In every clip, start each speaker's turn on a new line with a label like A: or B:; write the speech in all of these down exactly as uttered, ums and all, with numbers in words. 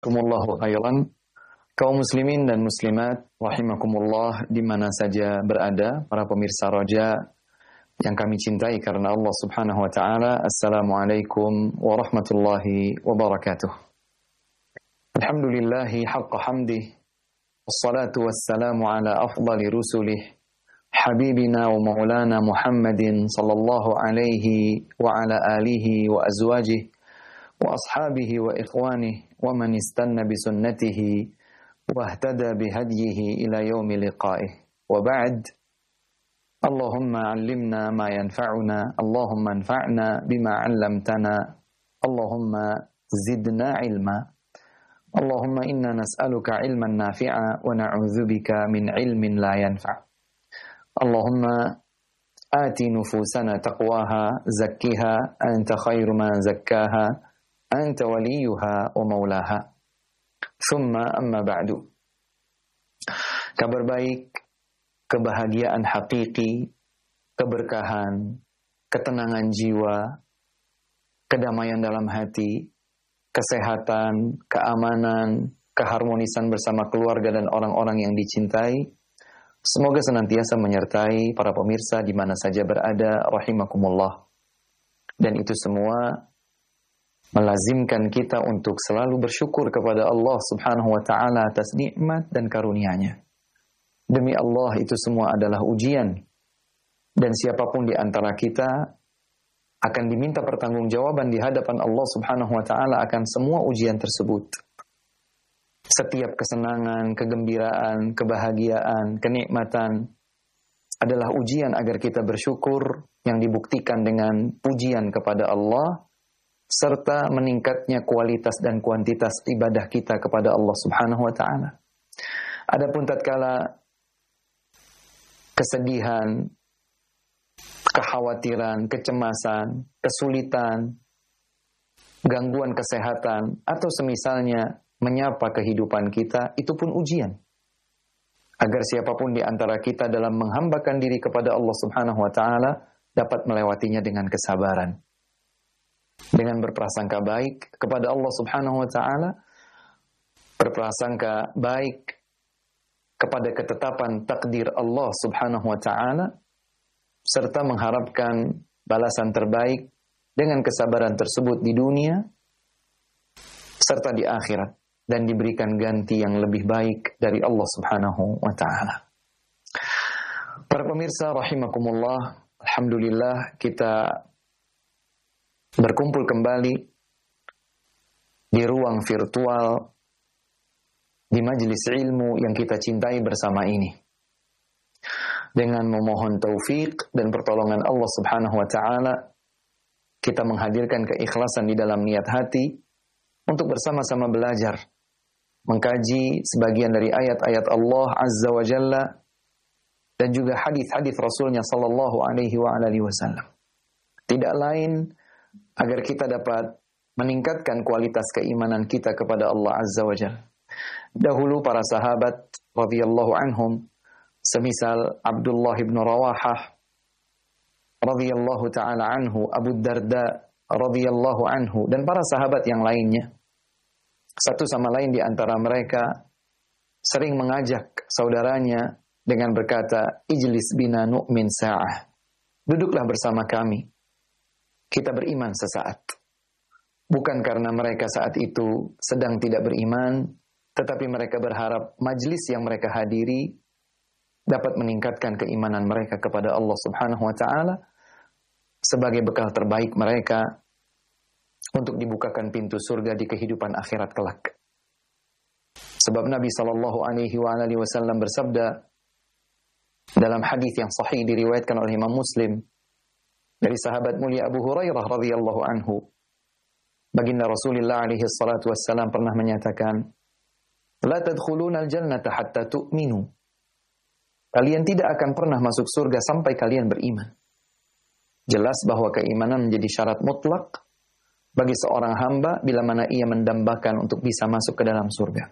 A: Jazakumullahu khairan. Kaum muslimin dan muslimat rahimakumullah di mana saja berada, para pemirsa Roja yang kami cintai karena Allah Subhanahu wa taala. Assalamualaikum warahmatullahi wabarakatuh. Alhamdulillahi haqqa hamdih. Wassalatu wassalamu ala afdali rusulih. Habibina wa maulana Muhammadin sallallahu alaihi wa ala alihi wa azwajih wa ashabihi wa ikhwanih wa man istanna bi sunnatihi wa ihtada bi hadyihi ila yaumi liqa'ih. Wa ba'd. Allahumma 'allimna ma yanfa'una, Allahumma anfa'na bima 'allamtana, Allahumma zidna 'ilma. Allahumma inna nas'aluka 'ilman nafi'a wa na'udzubika min 'ilmin la yanfa'. Allahumma ati nufusana taqwaha zakkiha anta khairu man zakkaha anta waliyuha wa maulaha. Thumma amma ba'du. Kabar baik, kebahagiaan hakiki, keberkahan, ketenangan jiwa, kedamaian dalam hati, kesehatan, keamanan, keharmonisan bersama keluarga dan orang-orang yang dicintai, semoga senantiasa menyertai para pemirsa di mana saja berada, rahimakumullah. Dan itu semua melazimkan kita untuk selalu bersyukur kepada Allah Subhanahu wa taala atas nikmat dan karunia-Nya. Demi Allah, itu semua adalah ujian. Dan siapapun di antara kita akan diminta pertanggungjawaban di hadapan Allah Subhanahu wa taala akan semua ujian tersebut. Setiap kesenangan, kegembiraan, kebahagiaan, kenikmatan adalah ujian agar kita bersyukur yang dibuktikan dengan pujian kepada Allah serta meningkatnya kualitas dan kuantitas ibadah kita kepada Allah Subhanahu wa taala. Adapun tatkala kesedihan, kekhawatiran, kecemasan, kesulitan, gangguan kesehatan atau semisalnya menyapa kehidupan kita, itu pun ujian. Agar siapapun di antara kita dalam menghambakan diri kepada Allah Subhanahu wa taala dapat melewatinya dengan kesabaran. Dengan berprasangka baik kepada Allah Subhanahu wa taala, berprasangka baik kepada ketetapan takdir Allah Subhanahu wa taala, serta mengharapkan balasan terbaik dengan kesabaran tersebut di dunia serta di akhirat, dan diberikan ganti yang lebih baik dari Allah Subhanahu wa taala. Para pemirsa rahimakumullah, alhamdulillah kita berkumpul kembali di ruang virtual di majelis ilmu yang kita cintai bersama ini. Dengan memohon taufik dan pertolongan Allah Subhanahu wa taala, kita menghadirkan keikhlasan di dalam niat hati untuk bersama-sama belajar, mengkaji sebagian dari ayat-ayat Allah Azza wa Jalla dan juga hadis-hadis Rasulnya sallallahu alaihi wa alihi wasallam. Tidak lain agar kita dapat meningkatkan kualitas keimanan kita kepada Allah Azza wa Jalla. Dahulu para sahabat radhiyallahu anhum, semisal Abdullah bin Rawahah radhiyallahu taala anhu, Abu Darda radhiyallahu anhu, dan para sahabat yang lainnya, satu sama lain di antara mereka sering mengajak saudaranya dengan berkata, "Ijlis bina nu'min sa'ah." Duduklah bersama kami, kita beriman sesaat. Bukan karena mereka saat itu sedang tidak beriman, tetapi mereka berharap majlis yang mereka hadiri dapat meningkatkan keimanan mereka kepada Allah Subhanahu wa taala sebagai bekal terbaik mereka untuk dibukakan pintu surga di kehidupan akhirat kelak. Sebab Nabi sallallahu alaihi wasallam bersabda dalam hadis yang sahih diriwayatkan oleh Imam Muslim dari sahabat mulia Abu Hurairah radhiyallahu anhu, baginda Rasulullah alaihi salatu wassalam pernah menyatakan, "La tadkhuluna al-jannata hatta tu'minu." Kalian tidak akan pernah masuk surga sampai kalian beriman. Jelas bahwa keimanan menjadi syarat mutlak bagi seorang hamba bila mana ia mendambakan untuk bisa masuk ke dalam surga.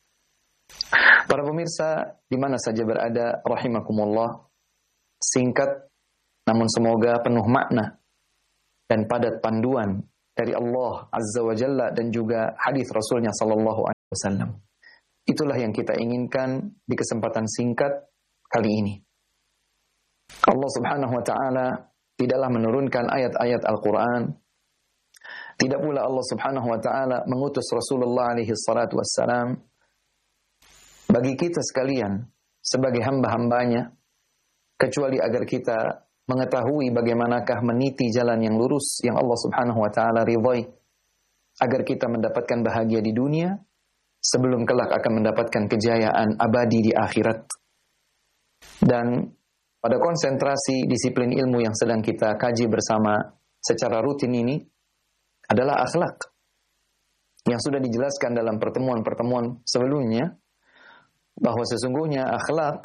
A: Para pemirsa di mana saja berada, rahimakumullah, singkat namun semoga penuh makna dan padat panduan dari Allah Azza wa Jalla dan juga hadis Rasulnya sallallahu wasallam. Itulah yang kita inginkan di kesempatan singkat kali ini. Allah Subhanahu wa taala tidaklah menurunkan ayat-ayat Al-Qur'an. Tidak pula Allah Subhanahu wa taala mengutus Rasulullah alaihi salatu wassalam bagi kita sekalian sebagai hamba-hambanya, kecuali agar kita mengetahui bagaimanakah meniti jalan yang lurus yang Allah Subhanahu wa taala ridhai, agar kita mendapatkan bahagia di dunia sebelum kelak akan mendapatkan kejayaan abadi di akhirat. Dan pada konsentrasi disiplin ilmu yang sedang kita kaji bersama secara rutin ini adalah akhlak. Yang sudah dijelaskan dalam pertemuan-pertemuan sebelumnya, bahwa sesungguhnya akhlak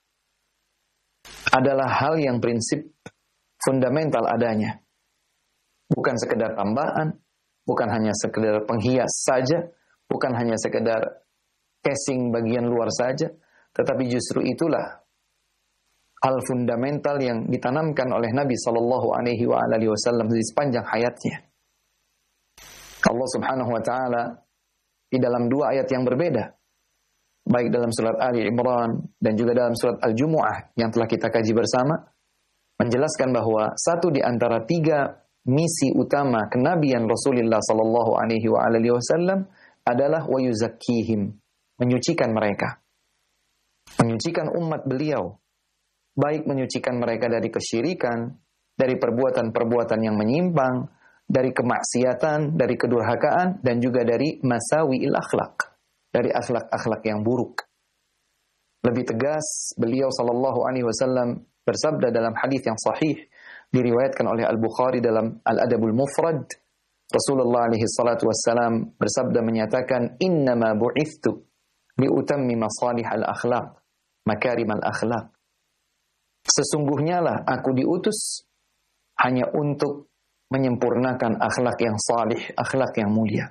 A: adalah hal yang prinsip fundamental adanya. Bukan sekedar tambahan, bukan hanya sekedar penghias saja, bukan hanya sekedar casing bagian luar saja, tetapi justru itulah hal fundamental yang ditanamkan oleh Nabi sallallahu alaihi wasallam di sepanjang hayatnya. Allah Subhanahu wa taala di dalam dua ayat yang berbeda, baik dalam surat Ali Imran dan juga dalam surat Al-Jumu'ah yang telah kita kaji bersama, menjelaskan bahwa satu di antara tiga misi utama kenabian Rasulullah sallallahu alaihi wasallam adalah wa yuzakkihim, menyucikan mereka. Menyucikan umat beliau, baik menyucikan mereka dari kesyirikan, dari perbuatan-perbuatan yang menyimpang, dari kemaksiatan, dari kedurhakaan, dan juga dari masawi'il akhlak, dari akhlak-akhlak yang buruk. Lebih tegas, beliau sallallahu alaihi wasallam bersabda dalam hadis yang sahih, diriwayatkan oleh Al-Bukhari dalam Al-Adabul Mufrad. Rasulullah alaihi salatu wassalam bersabda menyatakan, innama bu'ithtu liutammima salihal akhlaq, makarimal akhlaq. Sesungguhnya lah aku diutus hanya untuk menyempurnakan akhlak yang salih, akhlak yang mulia.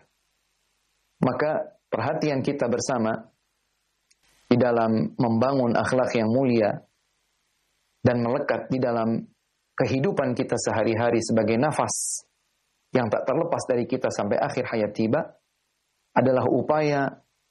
A: Maka perhatian kita bersama di dalam membangun akhlak yang mulia dan melekat di dalam kehidupan kita sehari-hari sebagai nafas yang tak terlepas dari kita sampai akhir hayat tiba adalah upaya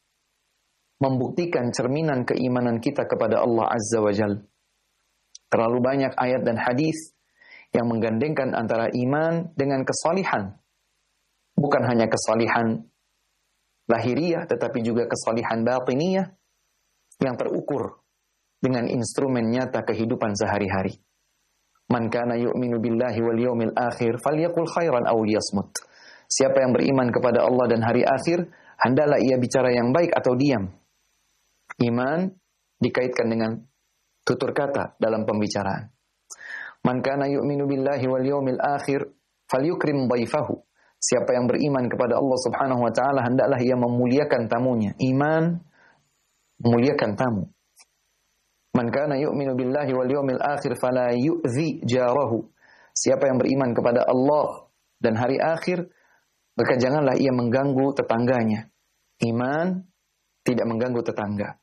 A: membuktikan cerminan keimanan kita kepada Allah Azza wa Jalla. Terlalu banyak ayat dan hadis yang menggandengkan antara iman dengan kesalihan. Bukan hanya kesalihan lahiriah, tetapi juga kesalihan batiniyah yang terukur dengan instrumen nyata kehidupan sehari-hari. Man kana yu'minu billahi wal yawmil akhir falyaqul khairan aw liyasmut. Siapa yang beriman kepada Allah dan hari akhir, hendaklah ia bicara yang baik atau diam. Iman dikaitkan dengan tutur kata dalam pembicaraan. Man kana yu'minu billahi wal yawmil akhir falyukrim dhaifahu. Siapa yang beriman kepada Allah Subhanahu wa taala, hendaklah ia memuliakan tamunya. Iman memuliakan tamu. Man kana yu'minu billahi wal yawmil akhir fala yu'zi jarahu. Siapa yang beriman kepada Allah dan hari akhir, maka janganlah ia mengganggu tetangganya. Iman tidak mengganggu tetangga.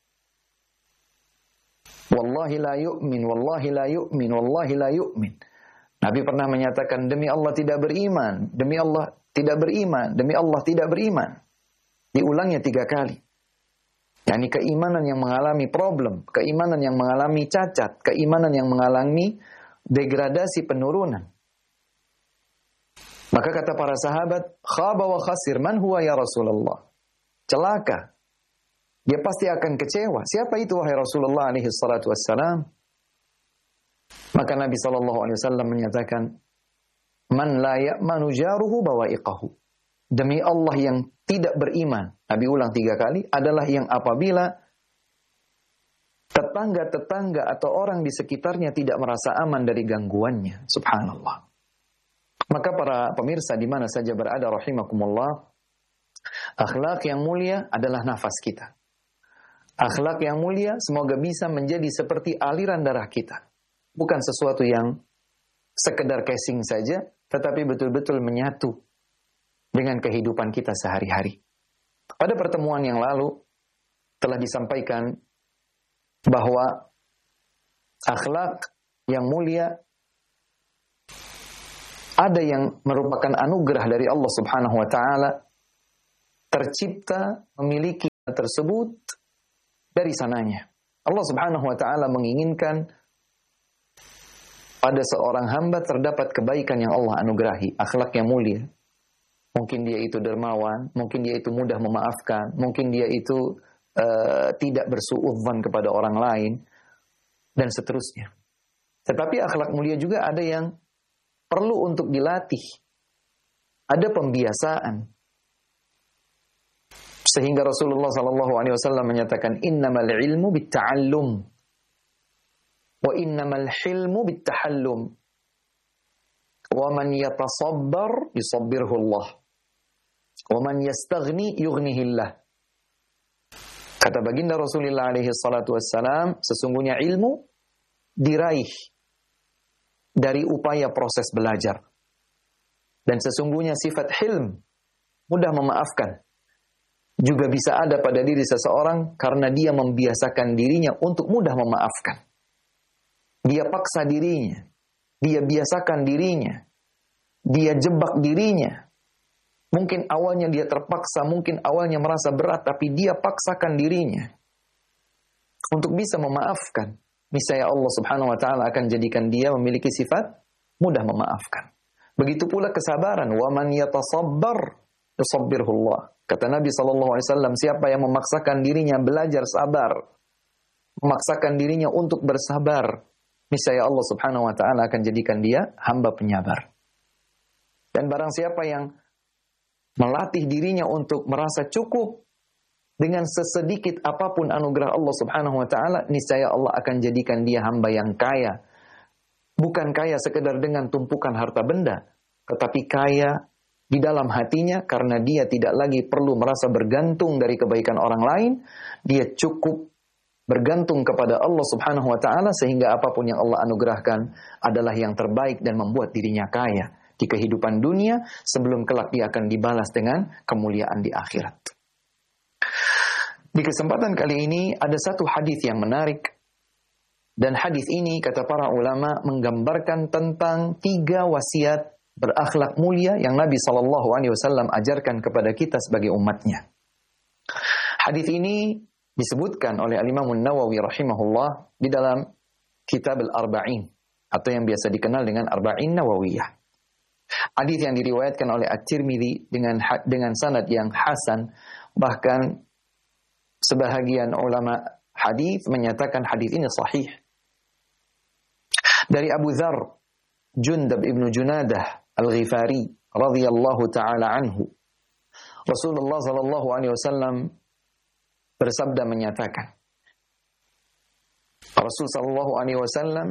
A: Wallahi la yu'min, wallahi la yu'min, wallahi la yu'min. Nabi pernah menyatakan, demi Allah tidak beriman, demi Allah tidak beriman, demi Allah tidak beriman. Diulangnya tiga kali. Yani keimanan yang mengalami problem, keimanan yang mengalami cacat, keimanan yang mengalami degradasi penurunan. Maka kata para sahabat, khaba wa khasir man huwa ya Rasulullah. Celaka. Dia pasti akan kecewa. Siapa itu wahai Rasulullah alaihi salatu wassalam? Maka Nabi sallallahu alaihi wasallam menyatakan, man la ya'manu jaruhu bawa'iqahu. Demi Allah yang tidak beriman, Nabi ulang tiga kali, adalah yang apabila tetangga-tetangga atau orang di sekitarnya tidak merasa aman dari gangguannya. Subhanallah. Maka para pemirsa di mana saja berada rahimakumullah, akhlak yang mulia adalah nafas kita. Akhlak yang mulia semoga bisa menjadi seperti aliran darah kita. Bukan sesuatu yang sekedar casing saja, tetapi betul-betul menyatu dengan kehidupan kita sehari-hari. Pada pertemuan yang lalu telah disampaikan bahwa akhlak yang mulia ada yang merupakan anugerah dari Allah Subhanahu wa taala, tercipta memiliki tersebut dari sananya. Allah Subhanahu wa taala menginginkan pada seorang hamba terdapat kebaikan yang Allah anugerahi, akhlak yang mulia. Mungkin dia itu dermawan, mungkin dia itu mudah memaafkan, mungkin dia itu uh, tidak bersuudzon kepada orang lain, dan seterusnya. Tetapi akhlak mulia juga ada yang perlu untuk dilatih. Ada pembiasaan. Sehingga Rasulullah sallallahu alaihi wasallam menyatakan innamal ilmu bitta'allum wa innamal hilmu bittahallum wa man yatasabbar yusabbirhu Allah wa man yastaghni yughnihillah. Kata baginda Rasulullah alaihi salatu wassalam, sesungguhnya ilmu diraih dari upaya proses belajar. Dan sesungguhnya sifat hilm, mudah memaafkan, juga bisa ada pada diri seseorang karena dia membiasakan dirinya untuk mudah memaafkan. Dia paksa dirinya, dia biasakan dirinya, dia jebak dirinya. Mungkin awalnya dia terpaksa, mungkin awalnya merasa berat, tapi dia paksakan dirinya untuk bisa memaafkan. Misalnya Allah Subhanahu wa taala akan jadikan dia memiliki sifat mudah memaafkan. Begitu pula kesabaran, wa man yatasabbar yusabbirhu Allah. Kata Nabi sallallahu alaihi wasallam, siapa yang memaksakan dirinya belajar sabar, memaksakan dirinya untuk bersabar, misalnya Allah Subhanahu wa taala akan jadikan dia hamba penyabar. Dan barang siapa yang melatih dirinya untuk merasa cukup dengan sesedikit apapun anugerah Allah Subhanahu wa taala, niscaya Allah akan jadikan dia hamba yang kaya. Bukan kaya sekedar dengan tumpukan harta benda, tetapi kaya di dalam hatinya karena dia tidak lagi perlu merasa bergantung dari kebaikan orang lain, dia cukup bergantung kepada Allah Subhanahu wa taala sehingga apapun yang Allah anugerahkan adalah yang terbaik dan membuat dirinya kaya di kehidupan dunia sebelum kelak dia akan dibalas dengan kemuliaan di akhirat. Di kesempatan kali ini ada satu hadis yang menarik, dan hadis ini kata para ulama menggambarkan tentang tiga wasiat berakhlak mulia yang Nabi sallallahu alaihi wasallam ajarkan kepada kita sebagai umatnya. Hadis ini disebutkan oleh Al-Imam An-Nawawi rahimahullah di dalam Kitab Al-Arba'in atau yang biasa dikenal dengan Arba'in Nawawiyah. Hadis yang diriwayatkan oleh At-Tirmidzi dengan dengan sanad yang hasan, bahkan sebahagian ulama hadis menyatakan hadis ini sahih. Dari Abu Dzar Jundab ibnu Junadah Al-Ghifari radhiyallahu taala anhu, Rasulullah sallallahu alaihi wasallam bersabda menyatakan, Rasul sallallahu alaihi wasallam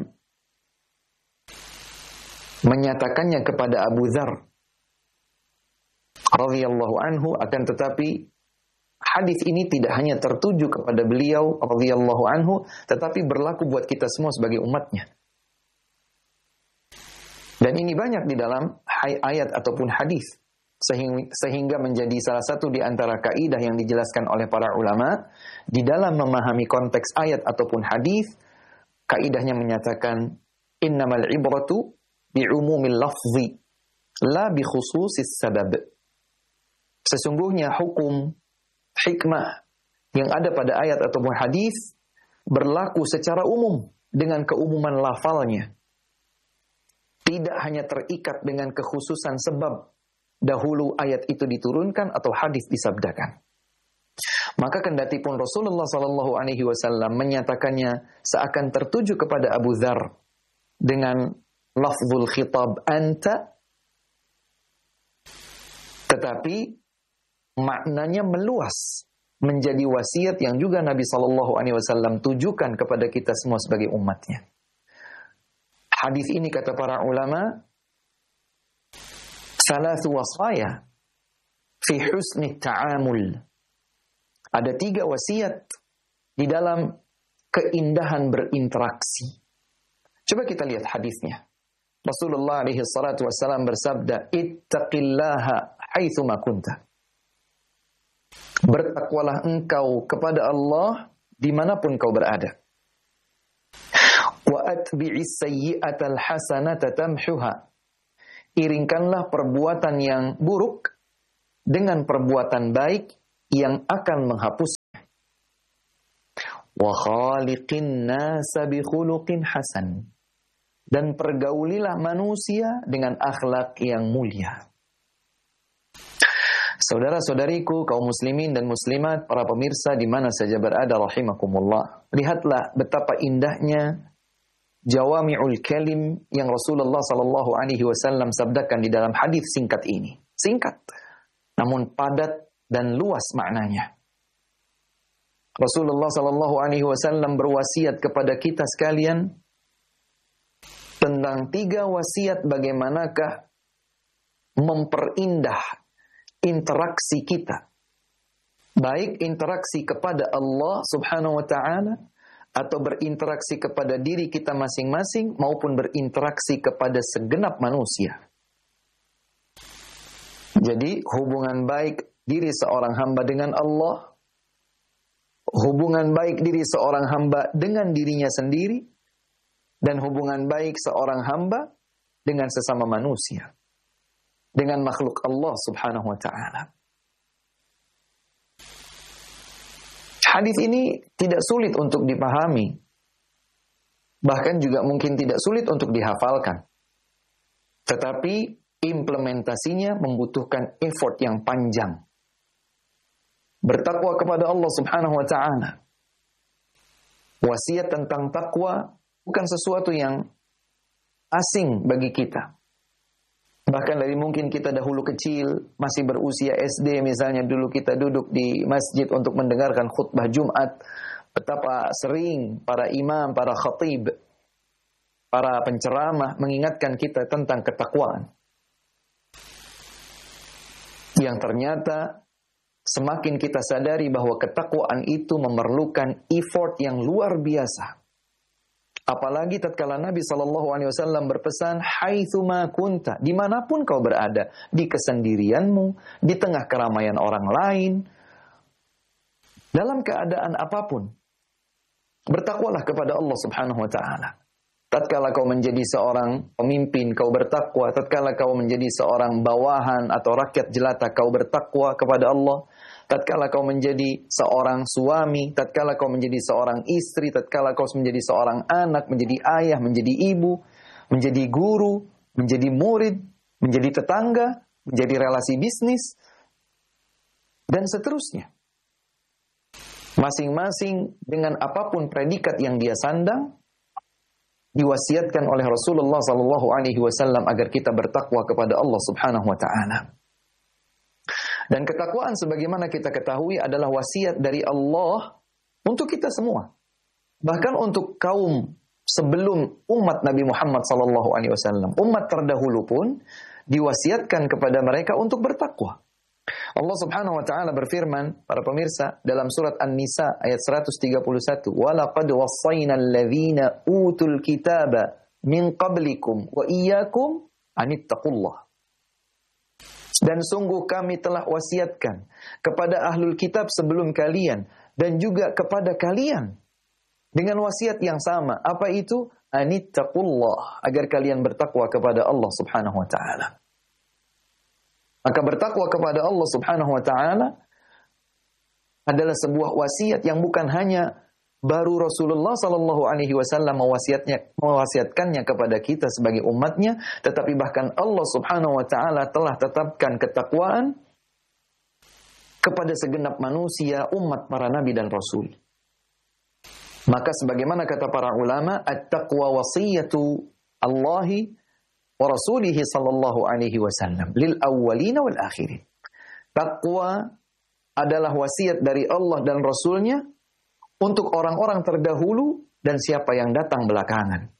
A: menyatakannya kepada Abu Dzar radhiyallahu anhu, akan tetapi hadis ini tidak hanya tertuju kepada beliau radhiyallahu anhu, tetapi berlaku buat kita semua sebagai umatnya. Dan ini banyak di dalam ayat ataupun hadis, sehingga menjadi salah satu di antara kaidah yang dijelaskan oleh para ulama di dalam memahami konteks ayat ataupun hadis. Kaidahnya menyatakan innamal ibratu bi'umumil lafzi la bi khususis sabab. Sesungguhnya hukum hikmah yang ada pada ayat ataupun hadis berlaku secara umum dengan keumuman lafalnya. Tidak hanya terikat dengan kekhususan sebab dahulu ayat itu diturunkan atau hadis disabdakan. Maka kendati pun Rasulullah sallallahu alaihi wasallam menyatakannya seakan tertuju kepada Abu Dzar dengan lafzul khitab anta, tetapi maknanya meluas menjadi wasiat yang juga Nabi sallallahu alaihi wasallam tujukan kepada kita semua sebagai umatnya. Hadis ini kata para ulama salasu wasaya fi husni ta'amul. Ada tiga wasiat di dalam keindahan berinteraksi. Coba kita lihat hadisnya. Rasulullah alaihi salatu wassalam bersabda, ittaqillaha haitsu ma kunta. Bertakwalah engkau kepada Allah dimanapun kau berada. Wa atbi'is sayyi'atal hasanata tamhuha. Iringkanlah perbuatan yang buruk dengan perbuatan baik yang akan menghapusnya. Wa khaliqin nasa bi khuluqin hasan. Dan pergaulilah manusia dengan akhlak yang mulia. Saudara-saudariku, kaum muslimin dan muslimat, para pemirsa di mana saja berada rahimakumullah. Lihatlah betapa indahnya jawami'ul kalim yang Rasulullah sallallahu alaihi wasallam sabdakan di dalam hadis singkat ini. Singkat, namun padat dan luas maknanya. Rasulullah sallallahu alaihi wasallam berwasiat kepada kita sekalian tentang tiga wasiat bagaimanakah memperindah interaksi kita. Baik interaksi kepada Allah subhanahu wa ta'ala, atau berinteraksi kepada diri kita masing-masing, maupun berinteraksi kepada segenap manusia. Jadi hubungan baik diri seorang hamba dengan Allah, hubungan baik diri seorang hamba dengan dirinya sendiri, dan hubungan baik seorang hamba dengan sesama manusia, dengan makhluk Allah subhanahu wa ta'ala. Hadis ini tidak sulit untuk dipahami, bahkan juga mungkin tidak sulit untuk dihafalkan. Tetapi implementasinya membutuhkan effort yang panjang. Bertakwa kepada Allah subhanahu wa ta'ala. Wasiat tentang takwa bukan sesuatu yang asing bagi kita. Bahkan dari mungkin kita dahulu kecil, masih berusia S D misalnya, dulu kita duduk di masjid untuk mendengarkan khutbah Jumat. Betapa sering para imam, para khatib, para penceramah mengingatkan kita tentang ketakwaan. Yang ternyata semakin kita sadari bahwa ketakwaan itu memerlukan effort yang luar biasa. Apalagi tatkala Nabi shallallahu alaihi wasallam berpesan, haitsuma kunta, dimanapun kau berada, di kesendirianmu, di tengah keramaian orang lain, dalam keadaan apapun, bertakwalah kepada Allah subhanahu wa ta'ala. Tatkala kau menjadi seorang pemimpin, kau bertakwa. Tatkala kau menjadi seorang bawahan atau rakyat jelata, kau bertakwa kepada Allah. Tatkala kau menjadi seorang suami, tatkala kau menjadi seorang istri, tatkala kau menjadi seorang anak, menjadi ayah, menjadi ibu, menjadi guru, menjadi murid, menjadi tetangga, menjadi relasi bisnis, dan seterusnya. Masing-masing dengan apapun predikat yang dia sandang, diwasiatkan oleh Rasulullah sallallahu alaihi wasallam agar kita bertakwa kepada Allah subhanahu wa ta'ala. Dan ketakwaan sebagaimana kita ketahui adalah wasiat dari Allah untuk kita semua. Bahkan untuk kaum sebelum umat Nabi Muhammad sallallahu alaihi wasallam, umat terdahulu pun diwasiatkan kepada mereka untuk bertakwa. Allah subhanahu wa ta'ala berfirman, para pemirsa, dalam surat An-Nisa ayat seratus tiga puluh satu, وَلَقَدْ وَصَّيْنَا الَّذِينَ أُوتُوا الْكِتَابَ مِنْ قَبْلِكُمْ وَإِيَّاكُمْ أَنِ اتَّقُوا اللَّهَ. Dan sungguh kami telah wasiatkan kepada ahlul kitab sebelum kalian dan juga kepada kalian dengan wasiat yang sama. Apa itu? Anittaqullah, agar kalian bertakwa kepada Allah subhanahu wa ta'ala. Maka bertakwa kepada Allah subhanahu wa ta'ala adalah sebuah wasiat yang bukan hanya baru Rasulullah sallallahu alaihi wasallam mewasiatnya, mewasiatkannya kepada kita sebagai umatnya, tetapi bahkan Allah subhanahu wa ta'ala telah tetapkan ketakwaan kepada segenap manusia, umat para nabi dan rasul. Maka sebagaimana kata para ulama, at-taqwa wasiyatu Allahi wa rasulihi sallallahu alaihi wasallam lil awwalina wal akhirin. Taqwa adalah wasiat dari Allah dan Rasulnya untuk orang-orang terdahulu dan siapa yang datang belakangan.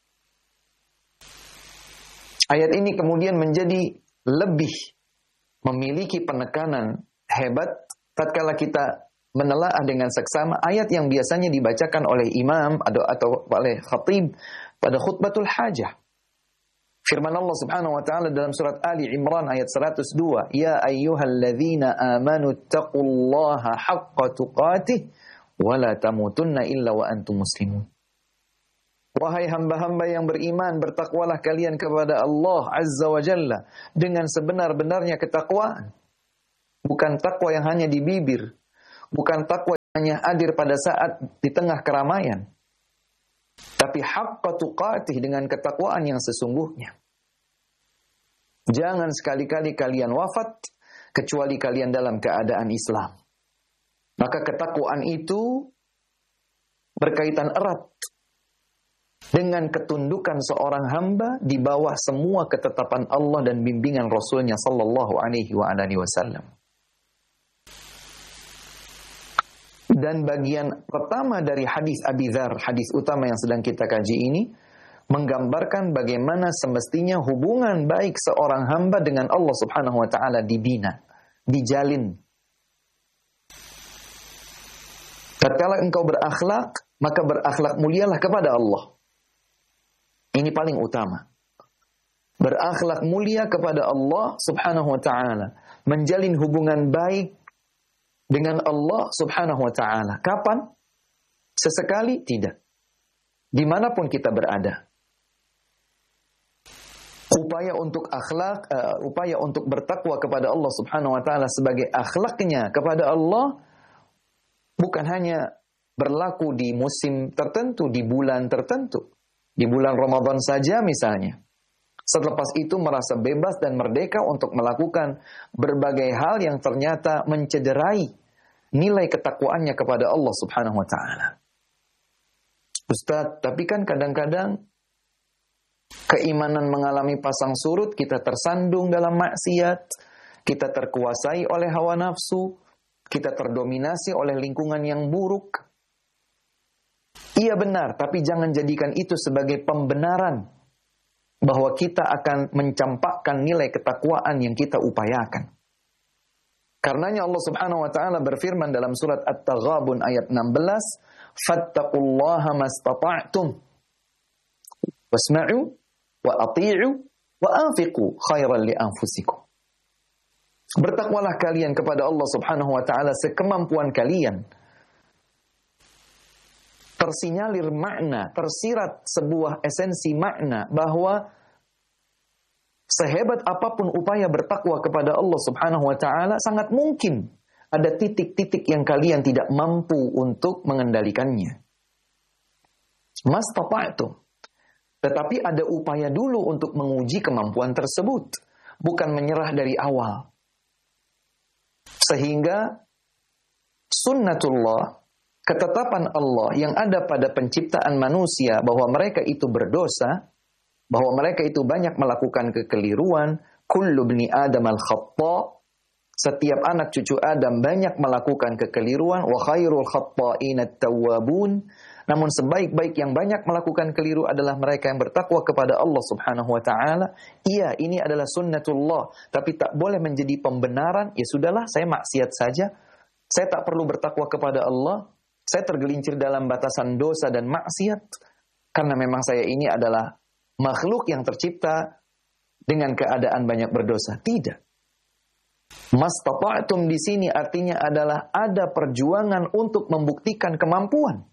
A: Ayat ini kemudian menjadi lebih memiliki penekanan hebat tatkala kita menelaah dengan seksama ayat yang biasanya dibacakan oleh imam atau, atau oleh khatib pada khutbatul hajah. Firman Allah subhanahu wa ta'ala dalam surat Ali Imran ayat seratus dua, Ya ayyuhalladzina amanu taqullaha haqqa tuqatih wala tamutunna illa wa antum muslimun. Wahai hamba-hamba yang beriman, bertakwalah kalian kepada Allah Azza wa Jalla dengan sebenar-benarnya ketakwaan. Bukan takwa yang hanya di bibir, bukan takwa hanya hadir pada saat di tengah keramaian, tapi haqqa tuqatih, dengan ketakwaan yang sesungguhnya. Jangan sekali-kali kalian wafat kecuali kalian dalam keadaan Islam. Maka ketakwaan itu berkaitan erat dengan ketundukan seorang hamba di bawah semua ketetapan Allah dan bimbingan Rasulnya sallallahu alaihi wa alihi wasallam. Dan bagian pertama dari hadis Abi Dzar, hadis utama yang sedang kita kaji ini, menggambarkan bagaimana semestinya hubungan baik seorang hamba dengan Allah Subhanahu wa taala dibina, dijalin. Tatkala engkau berakhlak, maka berakhlak mulialah kepada Allah. Ini paling utama. Berakhlak mulia kepada Allah Subhanahu wa taala, menjalin hubungan baik dengan Allah Subhanahu wa taala. Kapan? Sesekali? Tidak. Dimanapun kita berada. Upaya untuk akhlak, uh, upaya untuk bertakwa kepada Allah Subhanahu wa taala sebagai akhlaknya kepada Allah bukan hanya berlaku di musim tertentu, di bulan tertentu. Di bulan Ramadan saja misalnya. Selepas itu merasa bebas dan merdeka untuk melakukan berbagai hal yang ternyata mencederai nilai ketakwaannya kepada Allah Subhanahu wa taala. Ustaz, tapi kan kadang-kadang keimanan mengalami pasang surut, kita tersandung dalam maksiat, kita terkuasai oleh hawa nafsu, kita terdominasi oleh lingkungan yang buruk. Iya benar, tapi jangan jadikan itu sebagai pembenaran bahwa kita akan mencampakkan nilai ketakwaan yang kita upayakan. Karenanya Allah Subhanahu wa taala berfirman dalam surat At-Taghabun ayat enam belas, "Fattaqullaha mastata'tum wasma'u wa ati'u wa anfiqu khairan li anfusikum." Bertakwalah kalian kepada Allah Subhanahu wa taala sekemampuan kalian. Tersinyalir makna, tersirat sebuah esensi makna bahwa sehebat apapun upaya bertakwa kepada Allah Subhanahu wa taala, sangat mungkin ada titik-titik yang kalian tidak mampu untuk mengendalikannya. Mastata'tum. Tetapi ada upaya dulu untuk menguji kemampuan tersebut, bukan menyerah dari awal. Sehingga sunnatullah, ketetapan Allah yang ada pada penciptaan manusia bahwa mereka itu berdosa, bahwa mereka itu banyak melakukan kekeliruan, kullu bni adam al-khatta, setiap anak cucu Adam banyak melakukan kekeliruan, wa khairul khatta'ina at-tawwabun, namun sebaik-baik yang banyak melakukan keliru adalah mereka yang bertakwa kepada Allah Subhanahu wa taala. Iya, ini adalah sunnatullah, tapi tak boleh menjadi pembenaran, ya sudahlah saya maksiat saja, saya tak perlu bertakwa kepada Allah, saya tergelincir dalam batasan dosa dan maksiat karena memang saya ini adalah makhluk yang tercipta dengan keadaan banyak berdosa. Tidak. Mastata'tum di sini artinya adalah ada perjuangan untuk membuktikan kemampuan.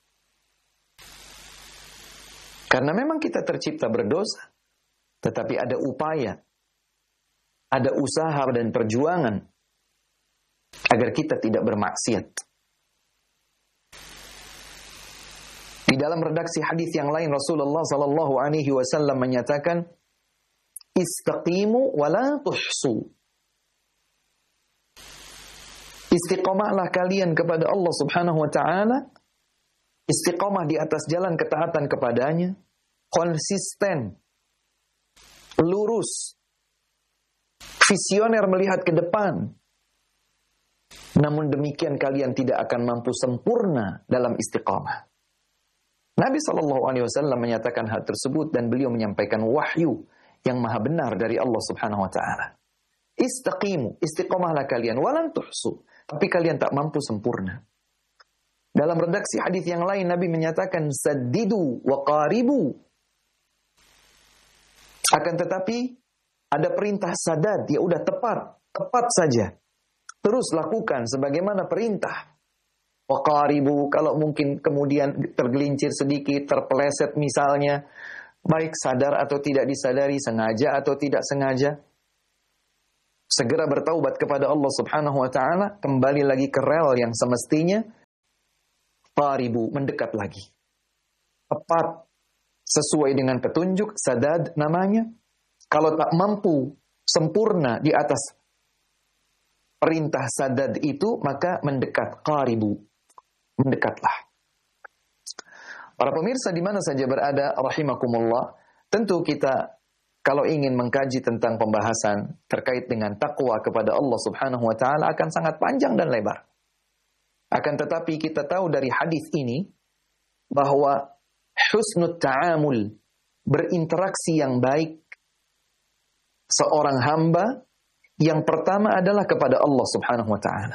A: Karena memang kita tercipta berdosa, tetapi ada upaya, ada usaha dan perjuangan agar kita tidak bermaksiat. Di dalam redaksi hadis yang lain Rasulullah sallallahu alaihi wasallam menyatakan, istaqimu wa la tuhsu. Istiqomahlah kalian kepada Allah Subhanahu wa taala. Istiqomah di atas jalan ketaatan kepadanya, konsisten, lurus, visioner melihat ke depan. Namun demikian kalian tidak akan mampu sempurna dalam istiqomah. Nabi shallallahu alaihi wasallam menyatakan hal tersebut dan beliau menyampaikan wahyu yang maha benar dari Allah Subhanahu wa taala. Istaqimu, istiqomahlah kalian, walan tuhsu, tapi kalian tak mampu sempurna. Dalam redaksi hadis yang lain Nabi menyatakan saddidu wa qaribu. Akan tetapi ada perintah sadad, ya udah tepat, tepat saja. Terus lakukan sebagaimana perintah. Wa qaribu, kalau mungkin kemudian tergelincir sedikit, terpeleset misalnya, baik sadar atau tidak disadari, sengaja atau tidak sengaja, segera bertaubat kepada Allah Subhanahu wa taala, kembali lagi ke rel yang semestinya, qaribu, mendekat lagi. Tepat sesuai dengan petunjuk, sadad namanya. Kalau tak mampu sempurna di atas perintah sadad itu, maka mendekat, qaribu, mendekatlah. Para pemirsa di mana saja berada, rahimakumullah, tentu kita kalau ingin mengkaji tentang pembahasan terkait dengan takwa kepada Allah Subhanahu wa taala akan sangat panjang dan lebar. Akan tetapi kita tahu dari hadis ini bahwa husnul ta'amul, berinteraksi yang baik seorang hamba yang pertama adalah kepada Allah Subhanahu wa taala.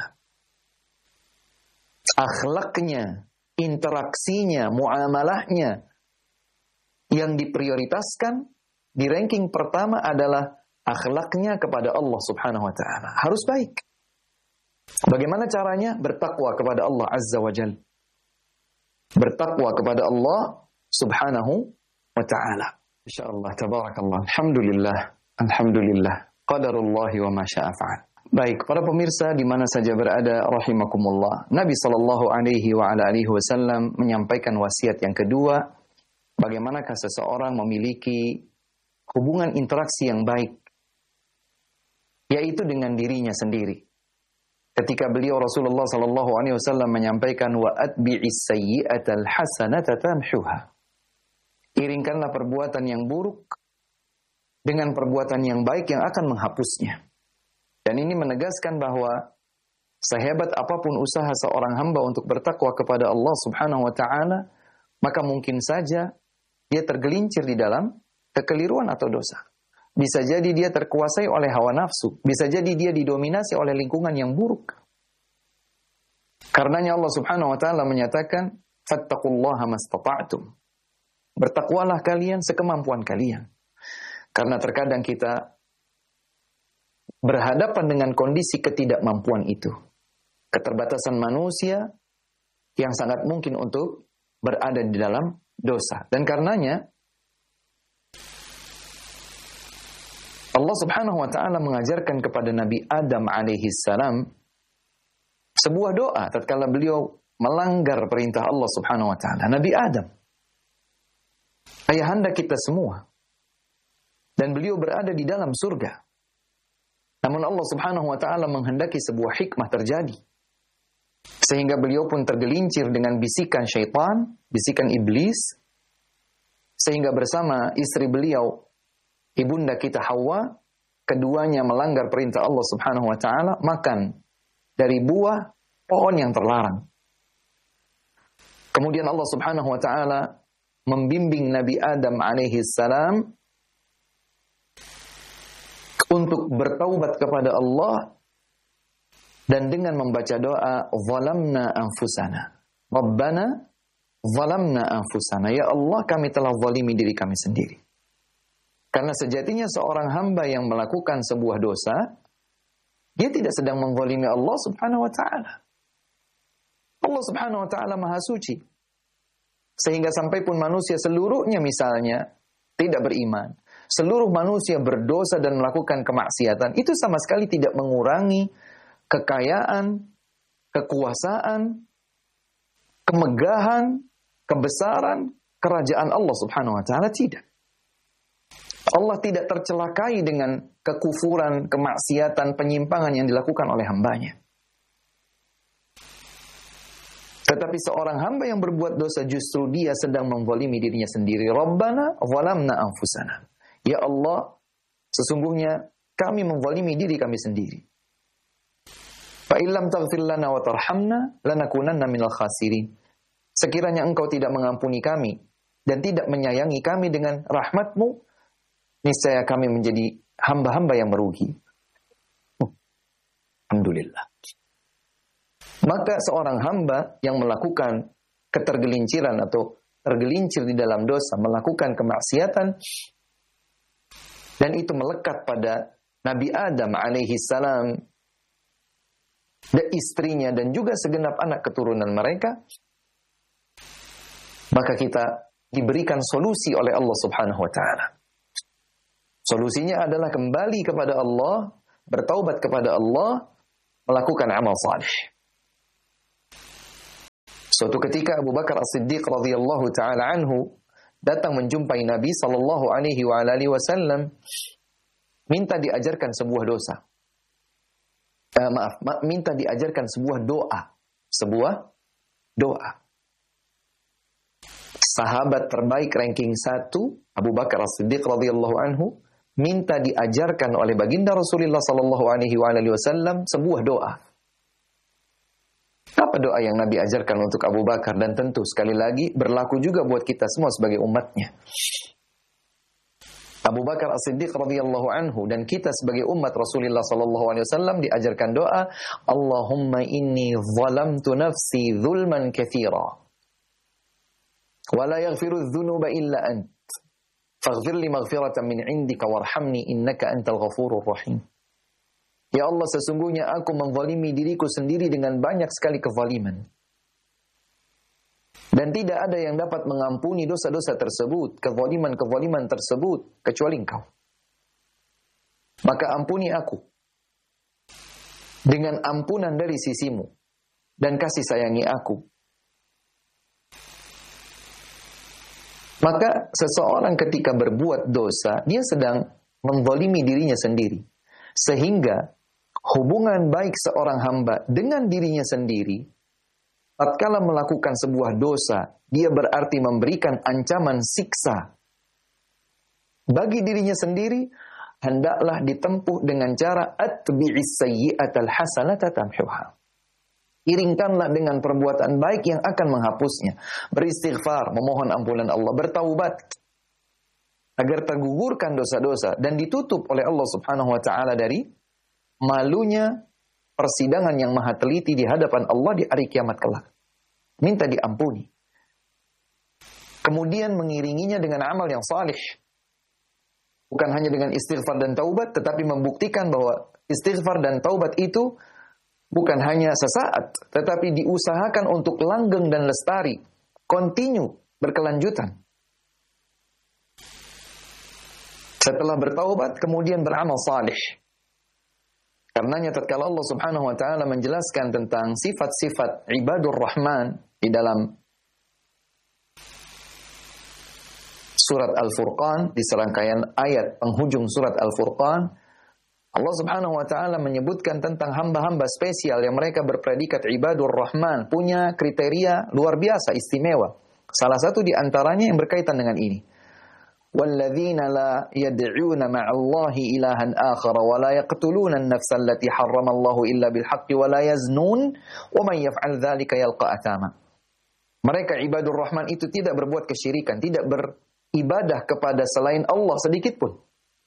A: Akhlaknya, interaksinya, muamalahnya yang diprioritaskan di ranking pertama adalah akhlaknya kepada Allah Subhanahu wa taala. Harus baik. Bagaimana caranya? Bertakwa kepada Allah Azza wa Jalla. Bertakwa kepada Allah Subhanahu wa taala. Insyaallah, tabarakallah. Alhamdulillah. Alhamdulillah. Qadarullahi wa ma syaa fa'al. Baik, para pemirsa di mana saja berada, rahimakumullah. Nabi sallallahu alaihi wa ala alihi wasallam menyampaikan wasiat yang kedua, bagaimanakah seseorang memiliki hubungan interaksi yang baik, yaitu dengan dirinya sendiri. Ketika beliau Rasulullah sallallahu alaihi wasallam menyampaikan wa atbi'is sayyi'atal hasanata tamhuha. Iringkanlah perbuatan yang buruk dengan perbuatan yang baik yang akan menghapusnya. Dan ini menegaskan bahwa sehebat apapun usaha seorang hamba untuk bertakwa kepada Allah Subhanahu wa taala, maka mungkin saja dia tergelincir di dalam kekeliruan atau dosa. Bisa jadi dia terkuasai oleh hawa nafsu, bisa jadi dia didominasi oleh lingkungan yang buruk. Karenanya Allah Subhanahu wa taala menyatakan, "Fattaqullaha mastata'tum." Bertakwalah kalian sekemampuan kalian. Karena terkadang kita berhadapan dengan kondisi ketidakmampuan itu. Keterbatasan manusia yang sangat mungkin untuk berada di dalam dosa. Dan karenanya Allah Subhanahu wa taala mengajarkan kepada Nabi Adam alaihi salam sebuah doa tatkala beliau melanggar perintah Allah Subhanahu wa taala. Nabi Adam, ayahanda kita semua, dan beliau berada di dalam surga. Namun Allah Subhanahu wa taala menghendaki sebuah hikmah terjadi. Sehingga beliau pun tergelincir dengan bisikan syaitan, bisikan iblis, sehingga bersama istri beliau, ibunda kita Hawa, keduanya melanggar perintah Allah Subhanahu wa taala, makan dari buah pohon yang terlarang. Kemudian Allah Subhanahu wa taala membimbing Nabi Adam alaihi salam untuk bertaubat kepada Allah dan dengan membaca doa zalamna anfusana. Rabbana zalamna anfusana. Ya Allah, kami telah zalimi diri kami sendiri. Karena sejatinya seorang hamba yang melakukan sebuah dosa, dia tidak sedang menzalimi Allah Subhanahu wa taala. Allah Subhanahu wa taala Maha Suci. Sehingga sampai pun manusia seluruhnya misalnya tidak beriman, seluruh manusia berdosa dan melakukan kemaksiatan, itu sama sekali tidak mengurangi kekayaan, kekuasaan, kemegahan, kebesaran kerajaan Allah Subhanahu wa taala, tidak. Allah tidak tercelakai dengan kekufuran, kemaksiatan, penyimpangan yang dilakukan oleh hambanya. Tetapi seorang hamba yang berbuat dosa justru dia sedang menzalimi dirinya sendiri. Rabbana zalamna anfusana. Ya Allah, sesungguhnya kami menzalimi diri kami sendiri. Fa illam taghfir lana wa tarhamna lanakunanna minal khasirin. Sekiranya engkau tidak mengampuni kami dan tidak menyayangi kami dengan rahmat-Mu, niscaya kami menjadi hamba-hamba yang merugi. Alhamdulillah. Maka seorang hamba yang melakukan ketergelinciran atau tergelincir di dalam dosa, melakukan kemaksiatan, dan itu melekat pada Nabi Adam alaihi salam dan istrinya dan juga segenap anak keturunan mereka, maka kita diberikan solusi oleh Allah Subhanahu wa taala. Solusinya adalah kembali kepada Allah, bertaubat kepada Allah, melakukan amal saleh. Suatu ketika Abu Bakar As-Siddiq radhiyallahu taala anhu datang menjumpai Nabi sallallahu alaihi wa alihi wasallam, minta diajarkan sebuah dosa. Uh, maaf, ma- minta diajarkan sebuah doa. Sebuah doa. Sahabat terbaik ranking satu, Abu Bakar As-Siddiq radhiyallahu anhu, minta diajarkan oleh baginda Rasulullah sallallahu alaihi wasallam sebuah doa. Apa doa yang Nabi ajarkan untuk Abu Bakar? Dan tentu sekali lagi berlaku juga buat kita semua sebagai umatnya. Abu Bakar As-Siddiq radhiyallahu anhu dan kita sebagai umat Rasulullah sallallahu alaihi wasallam diajarkan doa, Allahumma inni zalamtu nafsi zulman katsira wa la yaghfiru dzunuba illa ant faghfir li maghfiratan min indika warhamni innaka antal ghafurur rahim. Ya Allah, sesungguhnya aku menzalimi diriku sendiri dengan banyak sekali kezaliman. Dan tidak ada yang dapat mengampuni dosa-dosa tersebut, kezaliman-kezaliman tersebut, kecuali Engkau. Maka ampuni aku dengan ampunan dari sisimu dan kasih sayangi aku. Maka seseorang ketika berbuat dosa, dia sedang menzalimi dirinya sendiri. Sehingga hubungan baik seorang hamba dengan dirinya sendiri, tatkala melakukan sebuah dosa, dia berarti memberikan ancaman siksa bagi dirinya sendiri, hendaklah ditempuh dengan cara atbi'is sayyi'atal hasanata tamhuha. Iringkanlah dengan perbuatan baik yang akan menghapusnya. Beristighfar, memohon ampunan Allah, bertaubat agar tergugurkan dosa-dosa dan ditutup oleh Allah Subhanahu wa taala dari malunya persidangan yang maha teliti di hadapan Allah di hari kiamat kelak. Minta diampuni. Kemudian mengiringinya dengan amal yang salih. Bukan hanya dengan istighfar dan taubat, tetapi membuktikan bahwa istighfar dan taubat itu bukan hanya sesaat, tetapi diusahakan untuk langgeng dan lestari, continue, berkelanjutan. Setelah bertaubat, kemudian beramal salih. Karenanya tatkala Allah Subhanahu wa taala menjelaskan tentang sifat-sifat ibadur Rahman di dalam surat Al-Furqan, di serangkaian ayat penghujung surat Al-Furqan, Allah Subhanahu wa taala menyebutkan tentang hamba-hamba spesial yang mereka berpredikat ibadur Rahman, punya kriteria luar biasa istimewa. Salah satu di antaranya yang berkaitan dengan ini. وَالَّذِينَ لَا يَدْعُونَ مَعَ اللَّهِ إِلَهًا آخَرَ وَلَا يَقْتُلُونَ النَّفْسَ الَّتِي حَرَّمَ اللَّهُ إِلَّا بِالْحَقِّ وَلَا يَزْنُونَ وَمَنْ يَفْعَلْ ذَلِكَ يَلْقَى أَثَامًا. Mereka ibadur Rahman itu tidak berbuat kesyirikan, tidak beribadah kepada selain Allah sedikit pun.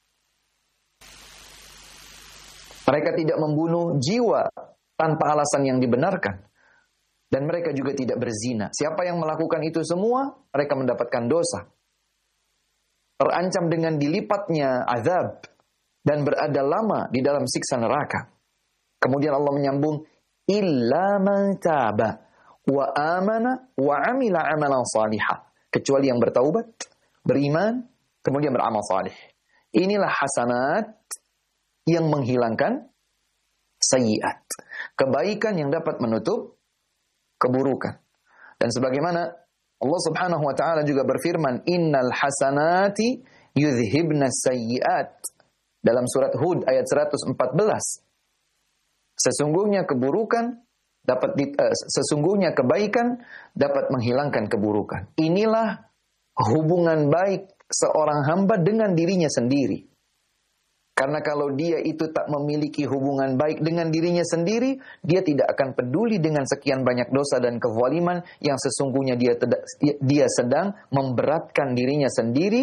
A: Mereka tidak membunuh jiwa tanpa alasan yang dibenarkan. Dan mereka juga tidak berzina. Siapa yang melakukan itu semua, mereka mendapatkan dosa. Terancam dengan dilipatnya azab dan berada lama di dalam siksa neraka. Kemudian Allah menyambung, illa man taba wa amana wa amila amalan salihah. Kecuali yang bertaubat, beriman, kemudian beramal salih. Inilah hasanat yang menghilangkan sayyiat. Kebaikan yang dapat menutup keburukan. Dan sebagaimana Allah Subhanahu wa taala juga berfirman, innal hasanati yudhhibna sayyiat. Dalam surat Hud ayat seratus empat belas. Sesungguhnya keburukan dapat di, uh, sesungguhnya kebaikan dapat menghilangkan keburukan. Inilah hubungan baik seorang hamba dengan dirinya sendiri. Karena kalau dia itu tak memiliki hubungan baik dengan dirinya sendiri, dia tidak akan peduli dengan sekian banyak dosa dan kezaliman yang sesungguhnya dia teda, dia sedang memberatkan dirinya sendiri,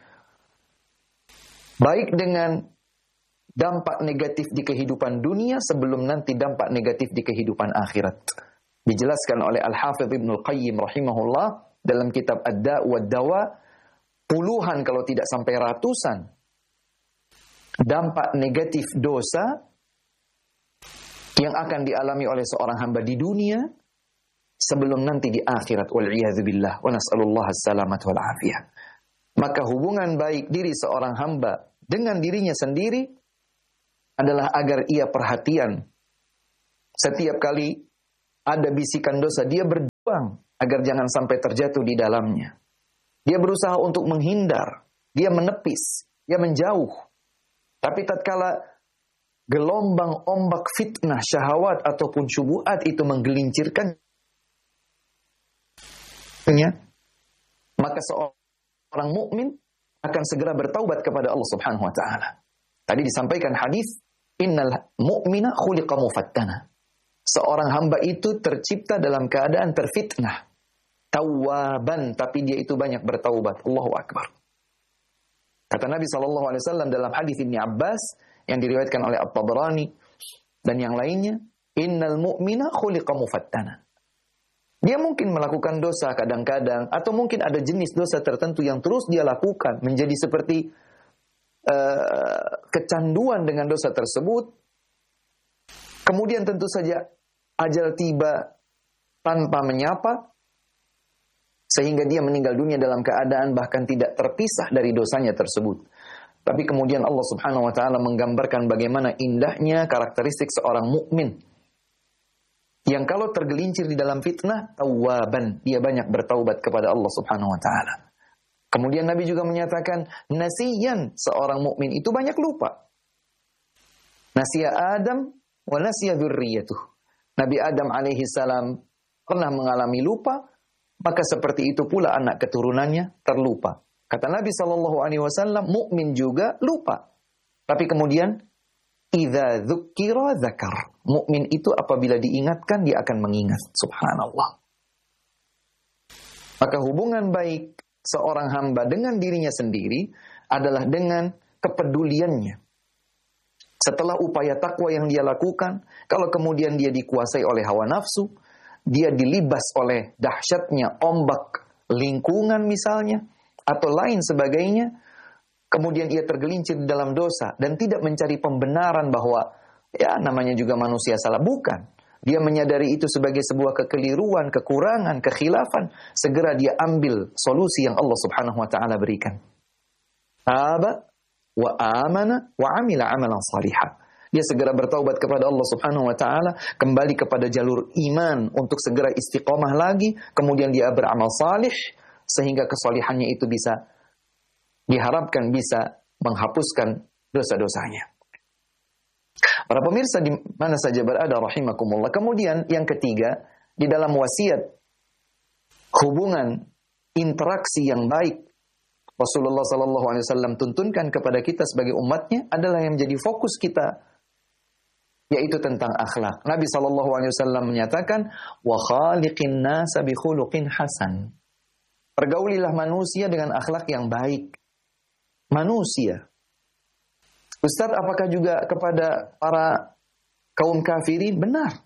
A: baik dengan dampak negatif di kehidupan dunia sebelum nanti dampak negatif di kehidupan akhirat. Dijelaskan oleh Al-Hafidh Ibnul Qayyim rahimahullah dalam kitab Ad-Da' wa Dawa, puluhan kalau tidak sampai ratusan dampak negatif dosa yang akan dialami oleh seorang hamba di dunia sebelum nanti di akhirat. Wal'iyadzubillah wa nas'alullah as-salamat wal afiyah. Maka hubungan baik diri seorang hamba dengan dirinya sendiri adalah agar ia perhatian. Setiap kali ada bisikan dosa, dia berdoa berperang agar jangan sampai terjatuh di dalamnya. Dia berusaha untuk menghindar, dia menepis, dia menjauh. Tapi tatkala gelombang ombak fitnah, syahwat ataupun syubhat itu menggelincirkannya, maka seorang mukmin akan segera bertaubat kepada Allah Subhanahu wa taala. Tadi disampaikan hadis, innal mu'mina khuliqa mufattana. Seorang hamba itu tercipta dalam keadaan terfitnah. Tawwaban, tapi dia itu banyak bertaubat. Allahu akbar. Kata Nabi sallallahu alaihi wasallam dalam hadis Ibnu Abbas yang diriwayatkan oleh At-Tabrani dan yang lainnya, innal mu'mina khuliqa mufattana. Dia mungkin melakukan dosa kadang-kadang, atau mungkin ada jenis dosa tertentu yang terus dia lakukan, menjadi seperti uh, kecanduan dengan dosa tersebut. Kemudian tentu saja ajal tiba tanpa menyapa, sehingga dia meninggal dunia dalam keadaan bahkan tidak terpisah dari dosanya tersebut. Tapi kemudian Allah Subhanahu wa taala menggambarkan bagaimana indahnya karakteristik seorang mukmin yang kalau tergelincir di dalam fitnah, tawwaban, dia banyak bertaubat kepada Allah Subhanahu wa taala. Kemudian Nabi juga menyatakan, nasiyan, seorang mukmin itu banyak lupa. Nasiya Adam wa nasiya dzurriyyatuh. Nabi Adam alaihi salam pernah mengalami lupa, maka seperti itu pula anak keturunannya terlupa. Kata Nabi sallallahu alaihi wasallam, mukmin juga lupa. Tapi kemudian idza dzukira dzakar. Mukmin itu apabila diingatkan dia akan mengingat. Subhanallah. Maka hubungan baik seorang hamba dengan dirinya sendiri adalah dengan kepeduliannya. Setelah upaya takwa yang dia lakukan, kalau kemudian dia dikuasai oleh hawa nafsu, dia dilibas oleh dahsyatnya ombak lingkungan misalnya, atau lain sebagainya, kemudian ia tergelincir di dalam dosa dan tidak mencari pembenaran bahwa ya namanya juga manusia salah. Bukan. Dia menyadari itu sebagai sebuah kekeliruan, kekurangan, kekhilafan. Segera dia ambil solusi yang Allah Subhanahu wa taala berikan. Aba wa amana wa amila amalan salihah. Dia segera bertaubat kepada Allah Subhanahu wa taala, kembali kepada jalur iman untuk segera istiqomah lagi, kemudian dia beramal salih sehingga kesalihannya itu bisa diharapkan bisa menghapuskan dosa-dosanya. Para pemirsa di mana saja berada rahimakumullah. Kemudian yang ketiga, di dalam wasiat hubungan interaksi yang baik Rasulullah sallallahu alaihi wasallam tuntunkan kepada kita sebagai umatnya adalah yang menjadi fokus kita, yaitu tentang akhlak. Nabi sallallahu alaihi wasallam menyatakan, wa khaliqin nasa bi khuluqin hasan. Pergaulilah manusia dengan akhlak yang baik. Manusia. Ustaz, apakah juga kepada para kaum kafirin? Benar.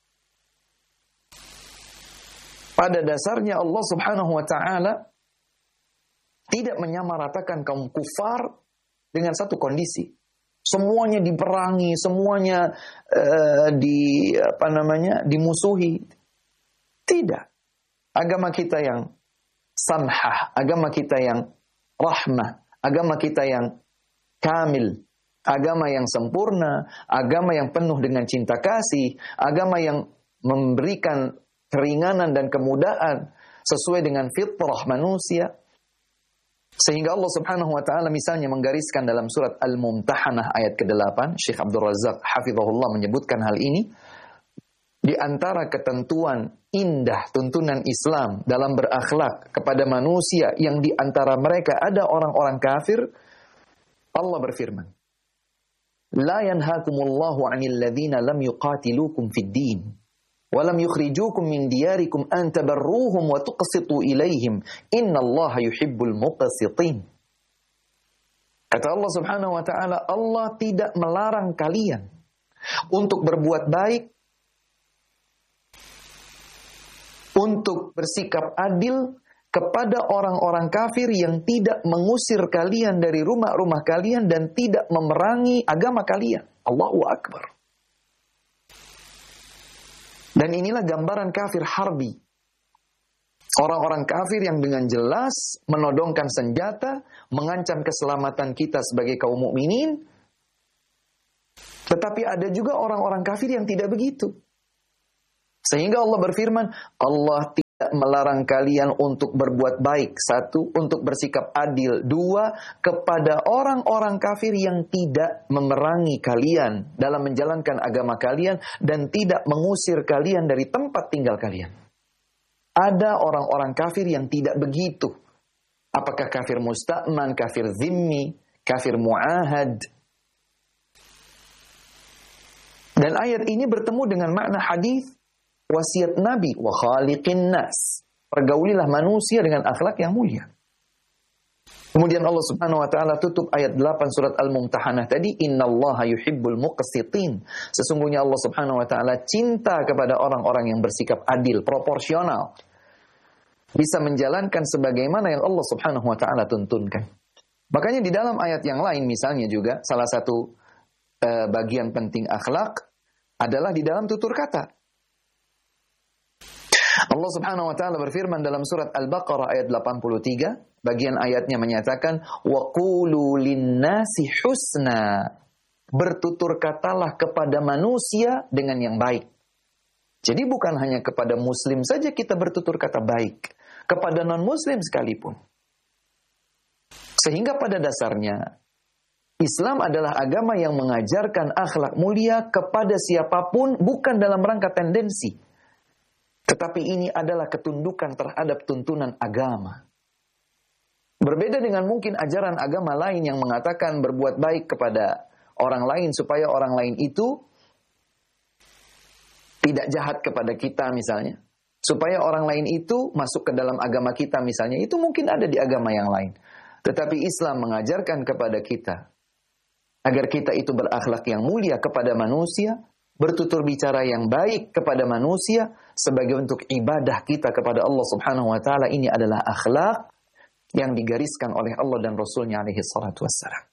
A: Pada dasarnya Allah Subhanahu wa taala tidak menyamaratakan kaum kufar dengan satu kondisi. Semuanya diperangi, semuanya uh, di apa namanya? dimusuhi. Tidak. Agama kita yang samhah, agama kita yang rahmah, agama kita yang kamil, agama yang sempurna, agama yang penuh dengan cinta kasih, agama yang memberikan keringanan dan kemudahan sesuai dengan fitrah manusia. Sehingga Allah Subhanahu wa taala misalnya menggariskan dalam surat Al-Mumtahanah ayat kedelapan, Syekh Abdul Razak hafizahullah menyebutkan hal ini, di antara ketentuan indah tuntunan Islam dalam berakhlak kepada manusia yang di antara mereka ada orang-orang kafir, Allah berfirman, la yanhakumullahu 'anil ladzina lam yuqatilukum fid din wa lam yukhrijukum min diyarikum an tabarruhum wa tuqsitu ilaihim innallaha yuhibbul muqsitin. Kata Allah Subhanahu wa taala, Allah tidak melarang kalian untuk berbuat baik, untuk bersikap adil kepada orang-orang kafir yang tidak mengusir kalian dari rumah-rumah kalian dan tidak memerangi agama kalian. Allahu Akbar. Dan inilah gambaran kafir harbi. Orang-orang kafir yang dengan jelas menodongkan senjata, mengancam keselamatan kita sebagai kaum mukminin. Tetapi ada juga orang-orang kafir yang tidak begitu. Sehingga Allah berfirman, Allah melarang kalian untuk berbuat baik. Satu, untuk bersikap adil. Dua, kepada orang-orang kafir yang tidak memerangi kalian dalam menjalankan agama kalian dan tidak mengusir kalian dari tempat tinggal kalian. Ada orang-orang kafir yang tidak begitu. Apakah kafir musta'man, kafir zimmi, kafir mu'ahad. Dan ayat ini bertemu dengan makna hadis wasiat Nabi, wa khaliqin nas. Pergaulilah manusia dengan akhlak yang mulia. Kemudian Allah Subhanahu wa taala tutup ayat delapan surat Al-Mumtahanah tadi, innallaha yuhibbul muqsitin. Sesungguhnya Allah Subhanahu wa taala cinta kepada orang-orang yang bersikap adil, proporsional. Bisa menjalankan sebagaimana yang Allah Subhanahu wa taala tuntunkan. Makanya di dalam ayat yang lain misalnya juga salah satu uh, bagian penting akhlak adalah di dalam tutur kata. Allah Subhanahu wa taala berfirman dalam surat Al-Baqarah ayat delapan puluh tiga, bagian ayatnya menyatakan wa qulu lin-nasi husna. Bertutur katalah kepada manusia dengan yang baik. Jadi bukan hanya kepada muslim saja kita bertutur kata baik, kepada non-muslim sekalipun. Sehingga pada dasarnya Islam adalah agama yang mengajarkan akhlak mulia kepada siapapun, bukan dalam rangka tendensi. Tetapi ini adalah ketundukan terhadap tuntunan agama. Berbeda dengan mungkin ajaran agama lain yang mengatakan berbuat baik kepada orang lain supaya orang lain itu tidak jahat kepada kita misalnya. Supaya orang lain itu masuk ke dalam agama kita misalnya. Itu mungkin ada di agama yang lain. Tetapi Islam mengajarkan kepada kita agar kita itu berakhlak yang mulia kepada manusia, bertutur bicara yang baik kepada manusia sebagai bentuk ibadah kita kepada Allah Subhanahu wa taala. Ini adalah akhlak yang digariskan oleh Allah dan Rasulnya alaihi salatu wassalam.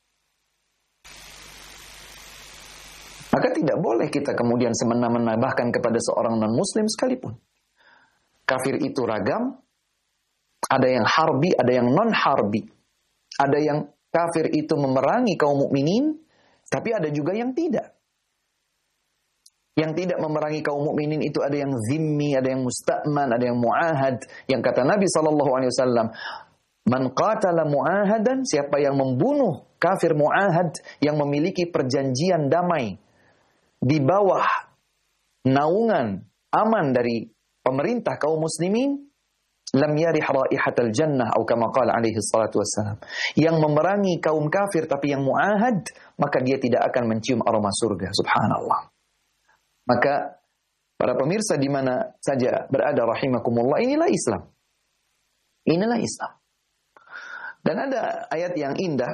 A: Maka tidak boleh kita kemudian semena-mena bahkan kepada seorang non-muslim sekalipun. Kafir itu ragam, ada yang harbi, ada yang non-harbi. Ada yang kafir itu memerangi kaum mukminin, tapi ada juga yang tidak. Yang tidak memerangi kaum mukminin itu ada yang zimmi, ada yang musta'man, ada yang mu'ahad. Yang kata Nabi sallallahu alaihi wasallam, man qatala mu'ahadan, siapa yang membunuh kafir mu'ahad yang memiliki perjanjian damai di bawah naungan aman dari pemerintah kaum muslimin, lam yarih raihatal jannah atau kama qala alaihi salatu wassalam. Yang memerangi kaum kafir tapi yang mu'ahad, maka dia tidak akan mencium aroma surga. Subhanallah. Maka para pemirsa di mana saja berada rahimakumullah, inilah Islam. Inilah Islam. Dan ada ayat yang indah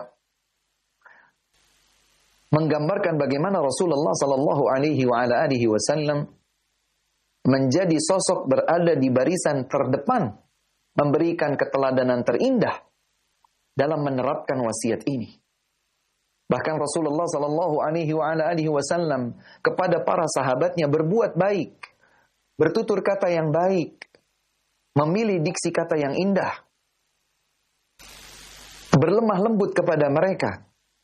A: menggambarkan bagaimana Rasulullah sallallahu alaihi wa ala alihi wasallam menjadi sosok berada di barisan terdepan, memberikan keteladanan terindah dalam menerapkan wasiat ini. Bahkan Rasulullah sallallahu alaihi wa ala alihi wasallam kepada para sahabatnya berbuat baik, bertutur kata yang baik, memilih diksi kata yang indah, berlemah lembut kepada mereka.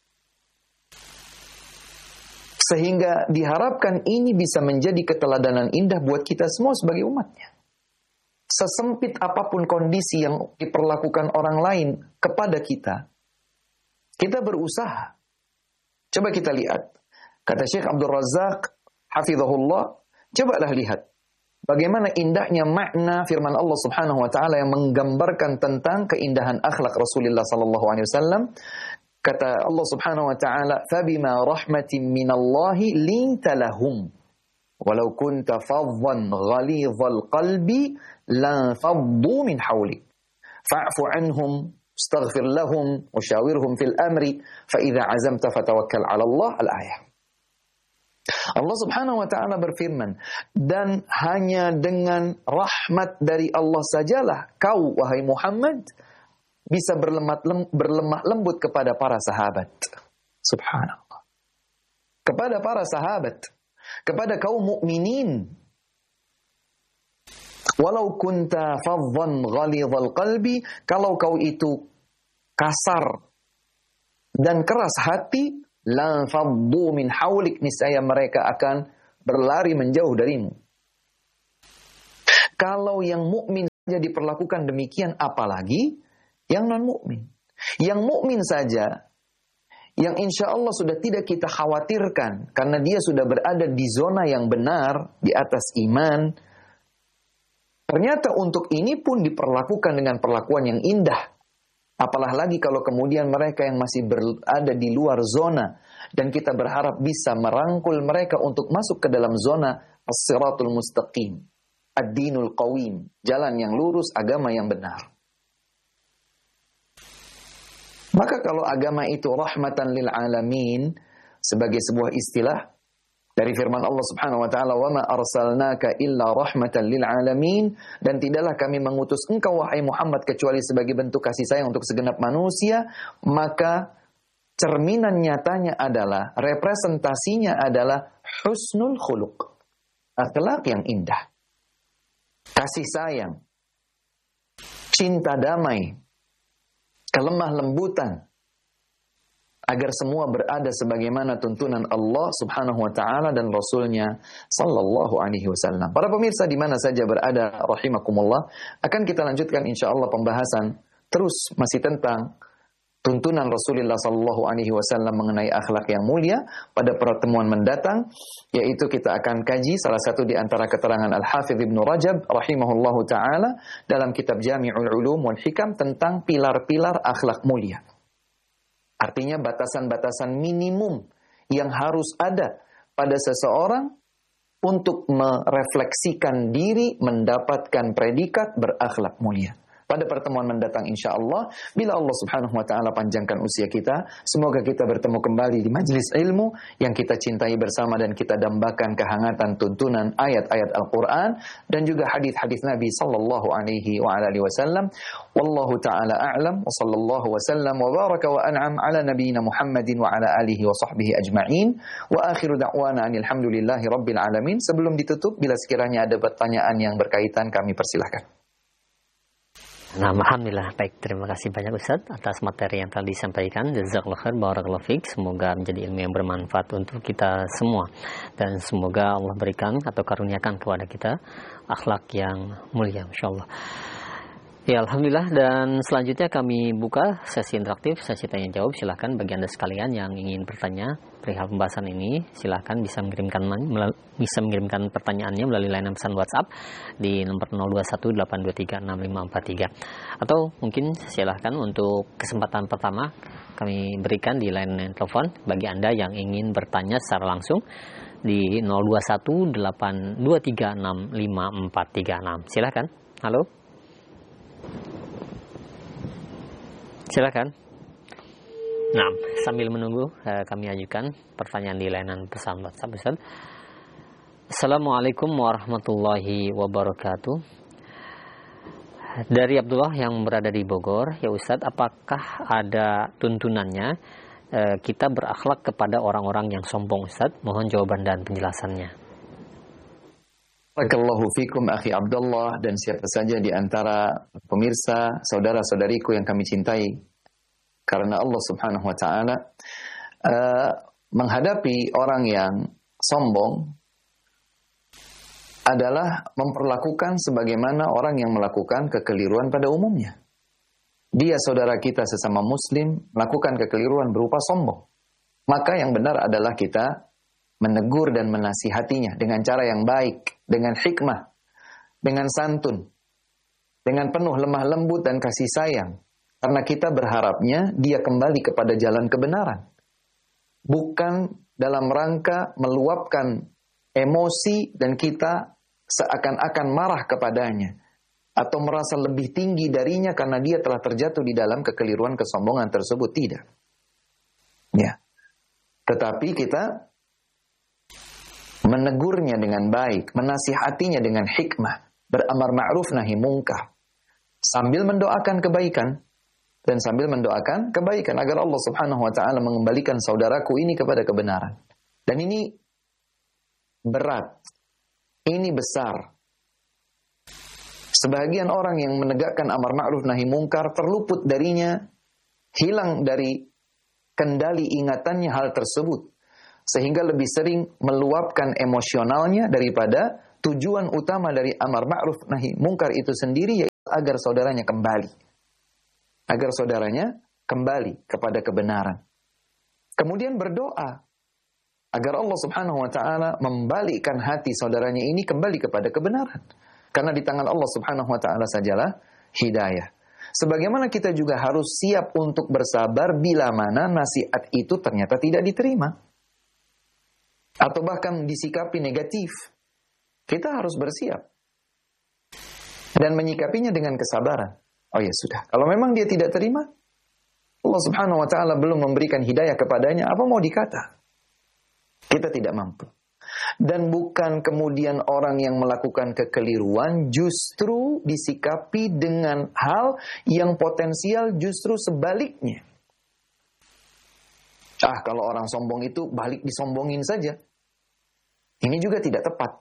A: Sehingga diharapkan ini bisa menjadi keteladanan indah buat kita semua sebagai umatnya. Sesempit apapun kondisi yang diperlakukan orang lain kepada kita, kita berusaha. Coba kita lihat. Kata Syekh Abdul Razak, hafizahullah, cobalah lihat bagaimana indahnya makna firman Allah Subhanahu wa taala yang menggambarkan tentang keindahan akhlak Rasulullah sallallahu alaihi wasallam. Kata Allah Subhanahu wa taala, "Fabima rahmatin minallahi linta lahum, walau kunta faddan ghalidhal qalbi lan faddu min hawlik. Fa'fu anhum, astaghfir lahum, wasyawirhum fil amri, fa idza azamta fatawakkal 'ala Allah." Al-ayah. Allah Subhanahu wa taala berfirman, dan hanya dengan rahmat dari Allah sajalah kau wahai Muhammad bisa berlemah, lem, berlemah lembut kepada para sahabat. Subhanallah. Kepada para sahabat, kepada kaum mukminin. Walau kunta faddan ghalidhal qalbi, kalau kau itu kasar dan keras hati, la faddu min haulik, niscaya mereka akan berlari menjauh darimu. Kalau yang mukmin jadi diperlakukan demikian, apalagi yang non-mukmin. Yang mukmin saja, yang insya Allah sudah tidak kita khawatirkan, karena dia sudah berada di zona yang benar, di atas iman. Ternyata untuk ini pun diperlakukan dengan perlakuan yang indah. Apalah lagi kalau kemudian mereka yang masih berada di luar zona, dan kita berharap bisa merangkul mereka untuk masuk ke dalam zona as-siratul mustaqim, ad-dinul qawim, jalan yang lurus, agama yang benar. Maka kalau agama itu rahmatan lil alamin, sebagai sebuah istilah dari firman Allah Subhanahu wa taala, "Wa ma arsalnaka illa rahmatan lil alamin," dan tidaklah kami mengutus engkau wahai Muhammad kecuali sebagai bentuk kasih sayang untuk segenap manusia, maka cerminan nyatanya adalah, representasinya adalah husnul khuluq, akhlak yang indah, kasih sayang, cinta damai, kelemah lembutan, agar semua berada sebagaimana tuntunan Allah Subhanahu wa taala dan Rasulnya sallallahu alaihi wasallam. Para pemirsa di mana saja berada rahimakumullah, akan kita lanjutkan insyaallah pembahasan terus masih tentang tuntunan Rasulullah sallallahu alaihi wasallam mengenai akhlak yang mulia pada pertemuan mendatang, yaitu kita akan kaji salah satu di antara keterangan Al-Hafidz Ibnu Rajab rahimahullahu taala dalam kitab Jami'ul Ulum wal Hikam tentang pilar-pilar akhlak mulia. Artinya batasan-batasan minimum yang harus ada pada seseorang untuk merefleksikan diri mendapatkan predikat berakhlak mulia. Pada pertemuan mendatang insya Allah, bila Allah Subhanahu wa taala panjangkan usia kita, semoga kita bertemu kembali di majelis ilmu yang kita cintai bersama dan kita dambakan kehangatan tuntunan ayat-ayat Al-Qur'an dan juga hadis-hadis Nabi sallallahu alaihi wa alihi wasallam. Wallahu taala a'lam wa sallallahu wasallam wa baraka wa an'am ala nabiyyina Muhammadin wa ala alihi wa sahbihi ajma'in. Wa akhiru da'wana alhamdulillahi rabbil alamin. Sebelum ditutup, bila sekiranya ada pertanyaan yang berkaitan, kami persilahkan.
B: Nah, alhamdulillah, baik, terima kasih banyak Ustaz atas materi yang telah disampaikan. Jazakallahu khair, barakallahu fiik. Semoga menjadi ilmu yang bermanfaat untuk kita semua, dan semoga Allah berikan atau karuniakan kepada kita akhlak yang mulia, insyaallah. Ya, alhamdulillah, dan selanjutnya kami buka sesi interaktif, sesi tanya jawab. Silahkan bagi Anda sekalian yang ingin bertanya perihal pembahasan ini, silahkan bisa mengirimkan bisa mengirimkan pertanyaannya melalui layanan pesan WhatsApp di nomor nol dua satu delapan dua tiga enam lima empat tiga, atau mungkin silahkan untuk kesempatan pertama kami berikan di layanan telepon bagi Anda yang ingin bertanya secara langsung di nol dua satu delapan dua tiga enam lima empat tiga enam. Silahkan. Halo. Silakan. Nah, sambil menunggu eh, kami ajukan pertanyaan di layanan pesan WhatsApp, Ustaz. Assalamualaikum warahmatullahi wabarakatuh. Dari Abdullah yang berada di Bogor, ya Ustaz, apakah ada tuntunannya eh, kita berakhlak kepada orang-orang yang sombong, Ustaz? Mohon jawaban dan penjelasannya.
A: Barakallahu fikum akhi Abdullah, dan siapa saja di antara pemirsa, saudara-saudariku yang kami cintai karena Allah Subhanahu wa taala, uh, menghadapi orang yang sombong adalah memperlakukan sebagaimana orang yang melakukan kekeliruan pada umumnya. Dia saudara kita sesama muslim melakukan kekeliruan berupa sombong. Maka yang benar adalah kita menegur dan menasihatinya dengan cara yang baik, dengan hikmah, dengan santun, dengan penuh lemah lembut dan kasih sayang. Karena kita berharapnya dia kembali kepada jalan kebenaran. Bukan dalam rangka meluapkan emosi dan kita seakan-akan marah kepadanya, atau merasa lebih tinggi darinya karena dia telah terjatuh di dalam kekeliruan kesombongan tersebut. Tidak. Ya. Tetapi kita menegurnya dengan baik, menasihatinya dengan hikmah, beramar ma'ruf nahi mungkar, sambil mendoakan kebaikan dan sambil mendoakan kebaikan agar Allah Subhanahu wa taala mengembalikan saudaraku ini kepada kebenaran. Dan ini berat. Ini besar. Sebagian orang yang menegakkan amar ma'ruf nahi mungkar terluput darinya, hilang dari kendali ingatannya hal tersebut, sehingga lebih sering meluapkan emosionalnya daripada tujuan utama dari amar ma'ruf nahi mungkar itu sendiri, agar saudaranya kembali. Agar saudaranya kembali kepada kebenaran. Kemudian berdoa agar Allah Subhanahu wa taala membalikkan hati saudaranya ini kembali kepada kebenaran. Karena di tangan Allah Subhanahu wa taala sajalah hidayah. Sebagaimana kita juga harus siap untuk bersabar bila mana nasihat itu ternyata tidak diterima. Atau bahkan disikapi negatif. Kita harus bersiap. Dan menyikapinya dengan kesabaran. Oh ya sudah, kalau memang dia tidak terima, Allah Subhanahu wa taala belum memberikan hidayah kepadanya, apa mau dikata? Kita tidak mampu. Dan bukan kemudian orang yang melakukan kekeliruan justru disikapi dengan hal yang potensial justru sebaliknya. Ah, kalau orang sombong itu balik disombongin saja. Ini juga tidak tepat.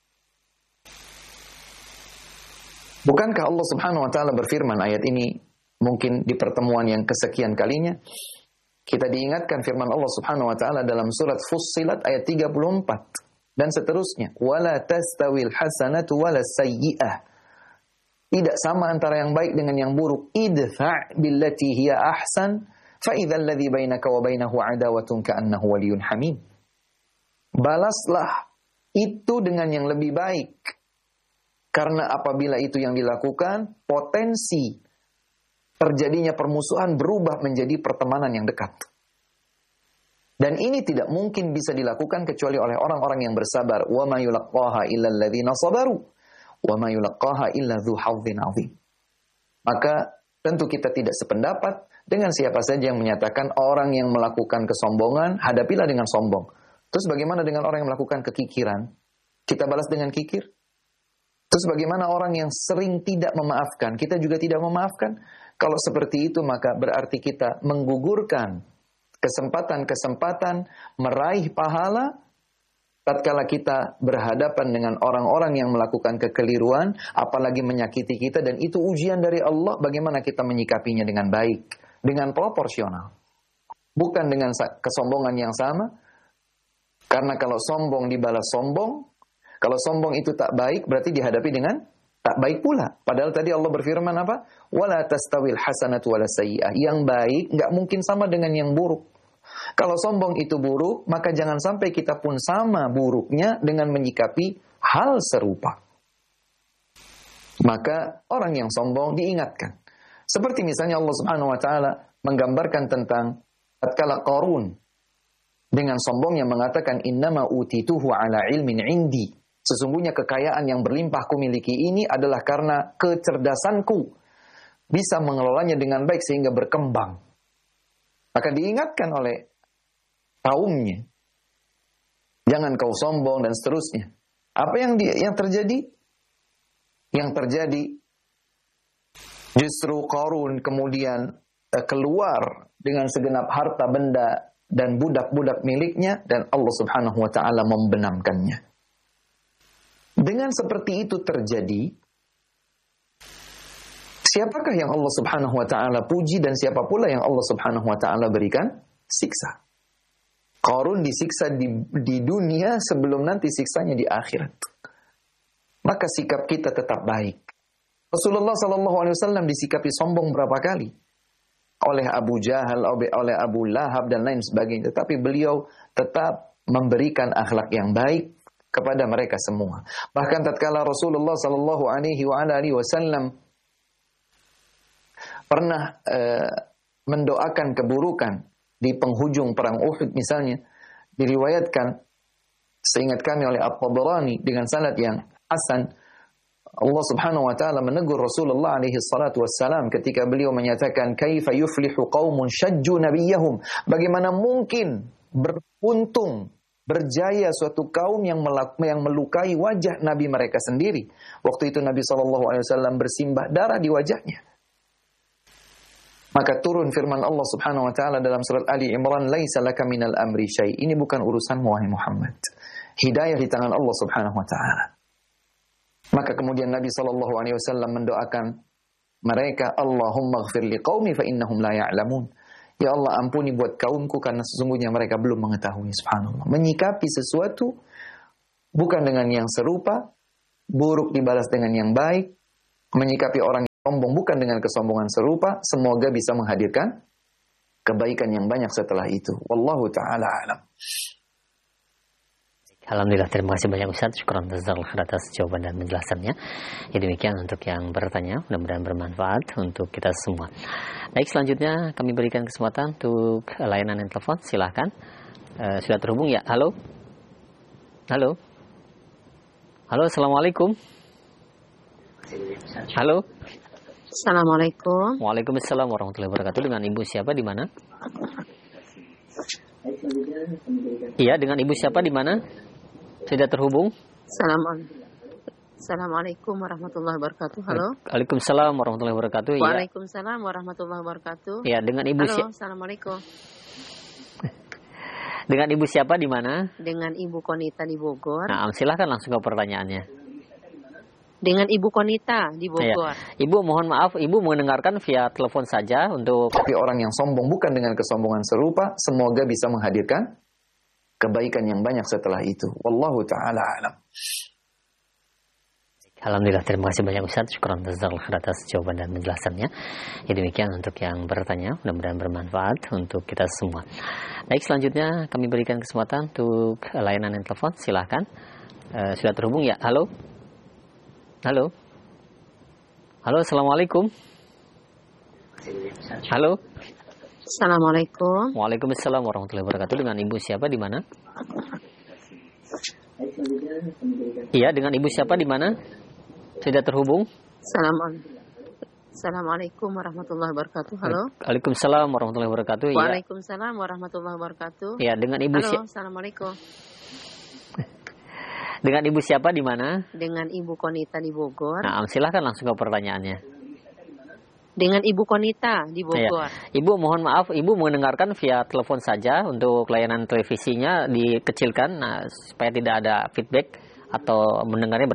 A: Bukankah Allah Subhanahu wa taala berfirman, ayat ini mungkin di pertemuan yang kesekian kalinya kita diingatkan firman Allah Subhanahu wa taala dalam surat Fussilat ayat tiga puluh empat dan seterusnya, wala tastawil hasanatu walas sayyi'ah. Tidak sama antara yang baik dengan yang buruk. Idfa' billati hiya ahsan fa idzal ladzi bainaka wa bainahu adawatun ka'annahu waliyyun hamim. Balaslah itu dengan yang lebih baik. Karena apabila itu yang dilakukan, potensi terjadinya permusuhan berubah menjadi pertemanan yang dekat. Dan ini tidak mungkin bisa dilakukan kecuali oleh orang-orang yang bersabar. Wa ma yulaqqaha illa alladziina sabaru wa ma yulaqqaha illa dzu hadzin 'adzim. Maka tentu kita tidak sependapat dengan siapa saja yang menyatakan orang yang melakukan kesombongan, hadapilah dengan sombong. Terus bagaimana dengan orang yang melakukan kekikiran? Kita balas dengan kikir? Terus bagaimana orang yang sering tidak memaafkan? Kita juga tidak memaafkan. Kalau seperti itu maka berarti kita menggugurkan kesempatan-kesempatan meraih pahala tatkala kita berhadapan dengan orang-orang yang melakukan kekeliruan, apalagi menyakiti kita, dan itu ujian dari Allah bagaimana kita menyikapinya dengan baik, dengan proporsional. Bukan dengan kesombongan yang sama. Karena kalau sombong dibalas sombong, kalau sombong itu tak baik, berarti dihadapi dengan tak baik pula. Padahal tadi Allah berfirman apa? Wala tastawil hasanatu walas sayyi'ah. Yang baik nggak mungkin sama dengan yang buruk. Kalau sombong itu buruk, maka jangan sampai kita pun sama buruknya dengan menyikapi hal serupa. Maka orang yang sombong diingatkan. Seperti misalnya Allah Subhanahu wa taala menggambarkan tentang tatkala Qarun dengan sombongnya mengatakan innama utituhu ala ilmin indi. Sesungguhnya kekayaan yang berlimpah kumiliki ini adalah karena kecerdasanku. Bisa mengelolanya dengan baik sehingga berkembang. Maka diingatkan oleh kaumnya. Jangan kau sombong dan seterusnya. Apa yang di, yang terjadi? Yang terjadi justru Qarun kemudian uh, keluar dengan segenap harta benda dan budak-budak miliknya dan Allah Subhanahu wa taala membenamkannya. Dengan seperti itu terjadi, siapakah yang Allah Subhanahu wa taala puji dan siapa pula yang Allah Subhanahu wa taala berikan siksa? Qarun disiksa di, di dunia sebelum nanti siksanya di akhirat. Maka sikap kita tetap baik. Rasulullah sallallahu alaihi wasallam disikapi sombong berapa kali? Oleh Abu Jahal, oleh Abu Lahab dan lain sebagainya. Tetapi beliau tetap memberikan akhlak yang baik kepada mereka semua. Bahkan tatkala Rasulullah sallallahu alaihi wasallam pernah uh, mendoakan keburukan di penghujung perang Uhud misalnya, diriwayatkan seingat kami oleh At-Tabarani dengan sanad yang hasan, Allah Subhanahu wa taala menegur Rasulullah alaihi salatu wassalam ketika beliau menyatakan kaifa yuflihu qaumun syajju nabiyahum, bagaimana mungkin beruntung berjaya suatu kaum yang yang melukai wajah Nabi mereka sendiri. Waktu itu Nabi shallallahu alaihi wasallam bersimbah darah di wajahnya. Maka turun firman Allah Subhanahu wa taala dalam surat Ali Imran, "Laisa laka minal amri syai." Ini bukan urusanmu wahai Muhammad. Hidayah di tangan Allah Subhanahu wa taala. Maka kemudian Nabi shallallahu alaihi wasallam mendoakan mereka, "Allahumma ighfir liqaumi fa innahum la ya'lamun." Ya Allah, ampuni buat kaumku karena sesungguhnya mereka belum mengetahui. Subhanallah. Menyikapi sesuatu bukan dengan yang serupa, buruk dibalas dengan yang baik, menyikapi orang sombong bukan dengan kesombongan serupa, semoga bisa menghadirkan kebaikan yang banyak setelah itu. Wallahu ta'ala alam.
B: Alhamdulillah, terima kasih banyak Ustaz. Syukran atas jawaban dan penjelasannya. Ya, demikian untuk yang bertanya, mudah-mudahan bermanfaat untuk kita semua. Baik, selanjutnya kami berikan kesempatan untuk layanan yang telepon. Silahkan. Uh, sudah terhubung ya? Halo? Halo? Halo, Assalamualaikum. Halo?
C: Assalamualaikum.
B: Waalaikumsalam warahmatullahi wabarakatuh. Dengan Ibu siapa di mana? Iya, dengan Ibu siapa di mana? Sudah terhubung?
C: Assalamualaikum warahmatullahi wabarakatuh. Halo.
B: Waalaikumsalam warahmatullahi wabarakatuh. Ya.
C: Waalaikumsalam warahmatullahi wabarakatuh.
B: Ya, dengan Ibu siapa?
C: Halo, Assalamualaikum.
B: Dengan Ibu siapa di mana?
C: Dengan Ibu Konita di Bogor.
B: Nah, silahkan langsung ke pertanyaannya.
C: Dengan Ibu Konita di Bogor.
B: Ya. Ibu mohon maaf, Ibu mendengarkan via telepon saja untuk.
A: Tapi orang yang sombong bukan dengan kesombongan serupa, semoga bisa menghadirkan kebaikan yang banyak setelah itu. Wallahu ta'ala alam.
B: Alhamdulillah, terima kasih banyak Ustaz. Syukran atas jawaban dan penjelasannya. Ya, demikian untuk yang bertanya, mudah-mudahan bermanfaat untuk kita semua. Baik, selanjutnya kami berikan kesempatan untuk layanan yang telepon. Silahkan. Uh, sudah terhubung ya? Halo? Halo? Halo, Assalamualaikum. Halo?
C: Assalamualaikum.
B: Waalaikumsalam warahmatullahi wabarakatuh. Dengan Ibu siapa di mana? Iya, dengan Ibu siapa di mana? Sudah terhubung?
C: Assalamualaikum warahmatullahi wabarakatuh. Halo.
B: Waalaikumsalam warahmatullahi wabarakatuh.
C: Waalaikumsalam warahmatullahi wabarakatuh.
B: Iya, dengan Ibu siapa?
C: Halo, Assalamualaikum.
B: Dengan Ibu siapa di mana?
C: Dengan Ibu Konita di Bogor.
B: Nah, silahkan langsung ke pertanyaannya.
C: Dengan Ibu Konita di Bogor.
B: Ya. Ibu mohon maaf, Ibu mendengarkan via telepon saja. Untuk layanan televisinya dikecilkan, nah, supaya tidak ada feedback atau mendengarnya